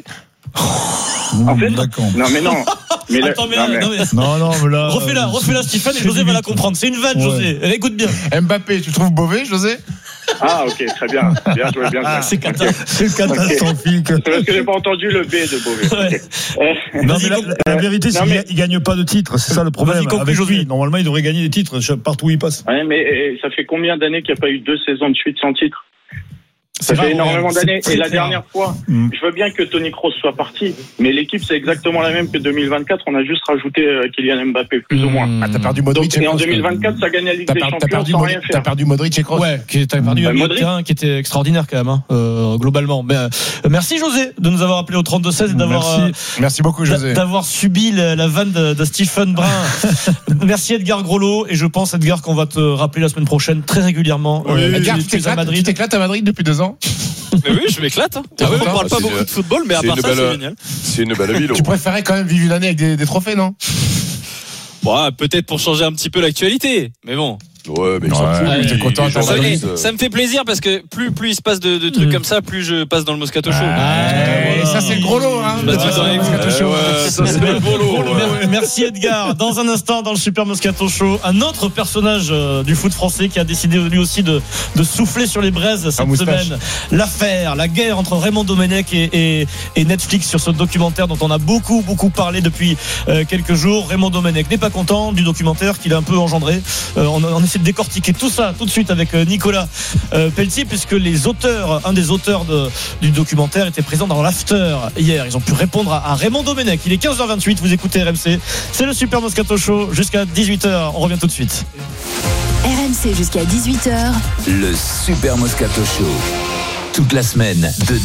En fait, non mais non. Mais là, Attends, mais non, là, mais... non, mais... non, non, mais là. Refais-la, refais-la, Stéphane, et José va la comprendre. C'est une vanne, ouais. José. Écoute bien. Mbappé, tu le trouves mauvais, José? Ah, ok, très bien. Bien joué, bien joué. Ah, c'est, cata- okay. c'est catastrophique. C'est parce que j'ai pas entendu le B de Beauvais. Ouais. Okay. Non, mais la, la, la vérité, c'est mais... qu'il gagne pas de titres. C'est ça le problème. Avec lui, normalement, il devrait gagner des titres partout où il passe. Ouais, mais et, ça fait combien d'années qu'il n'y a pas eu deux saisons de suite sans titre? Ça c'est fait énormément c'est d'années. Et la rare. dernière fois, mmh. je veux bien que Toni Kroos soit parti, mais l'équipe, c'est exactement la même que deux mille vingt-quatre. On a juste rajouté Kylian Mbappé, plus mmh. ou moins. Ah, t'as perdu Modric Donc, et Kroos. Et en deux mille vingt-quatre, ça gagne la Ligue des Champions sans Modric, rien faire. T'as perdu Modric et Kroos. Ouais, t'as perdu mmh. un milieu de terrain qui était extraordinaire quand même, hein, euh, globalement. Mais, euh, merci José de nous avoir appelé au trente-deux seize et d'avoir, merci. Euh, merci beaucoup José. D'avoir subi la, la vanne de, de Stephen Brun. Merci Edgar Groslo, et je pense Edgar qu'on va te rappeler la semaine prochaine très régulièrement. Oui, euh, Edgar, tu t'éclates à Madrid. Tu t'éclates à Madrid depuis deux ans. Mais oui, je m'éclate. Hein. Ah oui, on parle pas beaucoup de football, mais à part ça, c'est génial. C'est une belle ville. Tu préférais quand même vivre une année avec des, des trophées, non? Bon, peut-être pour changer un petit peu l'actualité, mais bon. Ouais, mais ouais, ouais, t'es content. Ça, ça me fait plaisir parce que plus plus il se passe de, de trucs mmh. comme ça, plus je passe dans le Moscato Show. Ah, ouais, voilà. Ça c'est le gros lot, hein. Je passe du temps avec le Moscato Show. Ça c'est le gros lot. Merci Edgar. Dans un instant, dans le Super Moscato Show, un autre personnage euh, du foot français qui a décidé lui aussi de, de souffler sur les braises cette semaine. L'affaire, la guerre entre Raymond Domenech et, et, et Netflix sur ce documentaire dont on a beaucoup beaucoup parlé depuis euh, quelques jours. Raymond Domenech n'est pas content du documentaire qu'il a un peu engendré. Euh, on, on essaie de décortiquer tout ça tout de suite avec Nicolas euh, Pelletier, puisque les auteurs, un des auteurs de, du documentaire était présent dans l'after hier. Ils ont pu répondre à, à Raymond Domenech. Il est quinze heures vingt-huit, vous écoutez R M C. C'est le Super Moscato Show jusqu'à dix-huit heures. On revient tout de suite. R M C jusqu'à dix-huit heures. Le Super Moscato Show. Toute la semaine de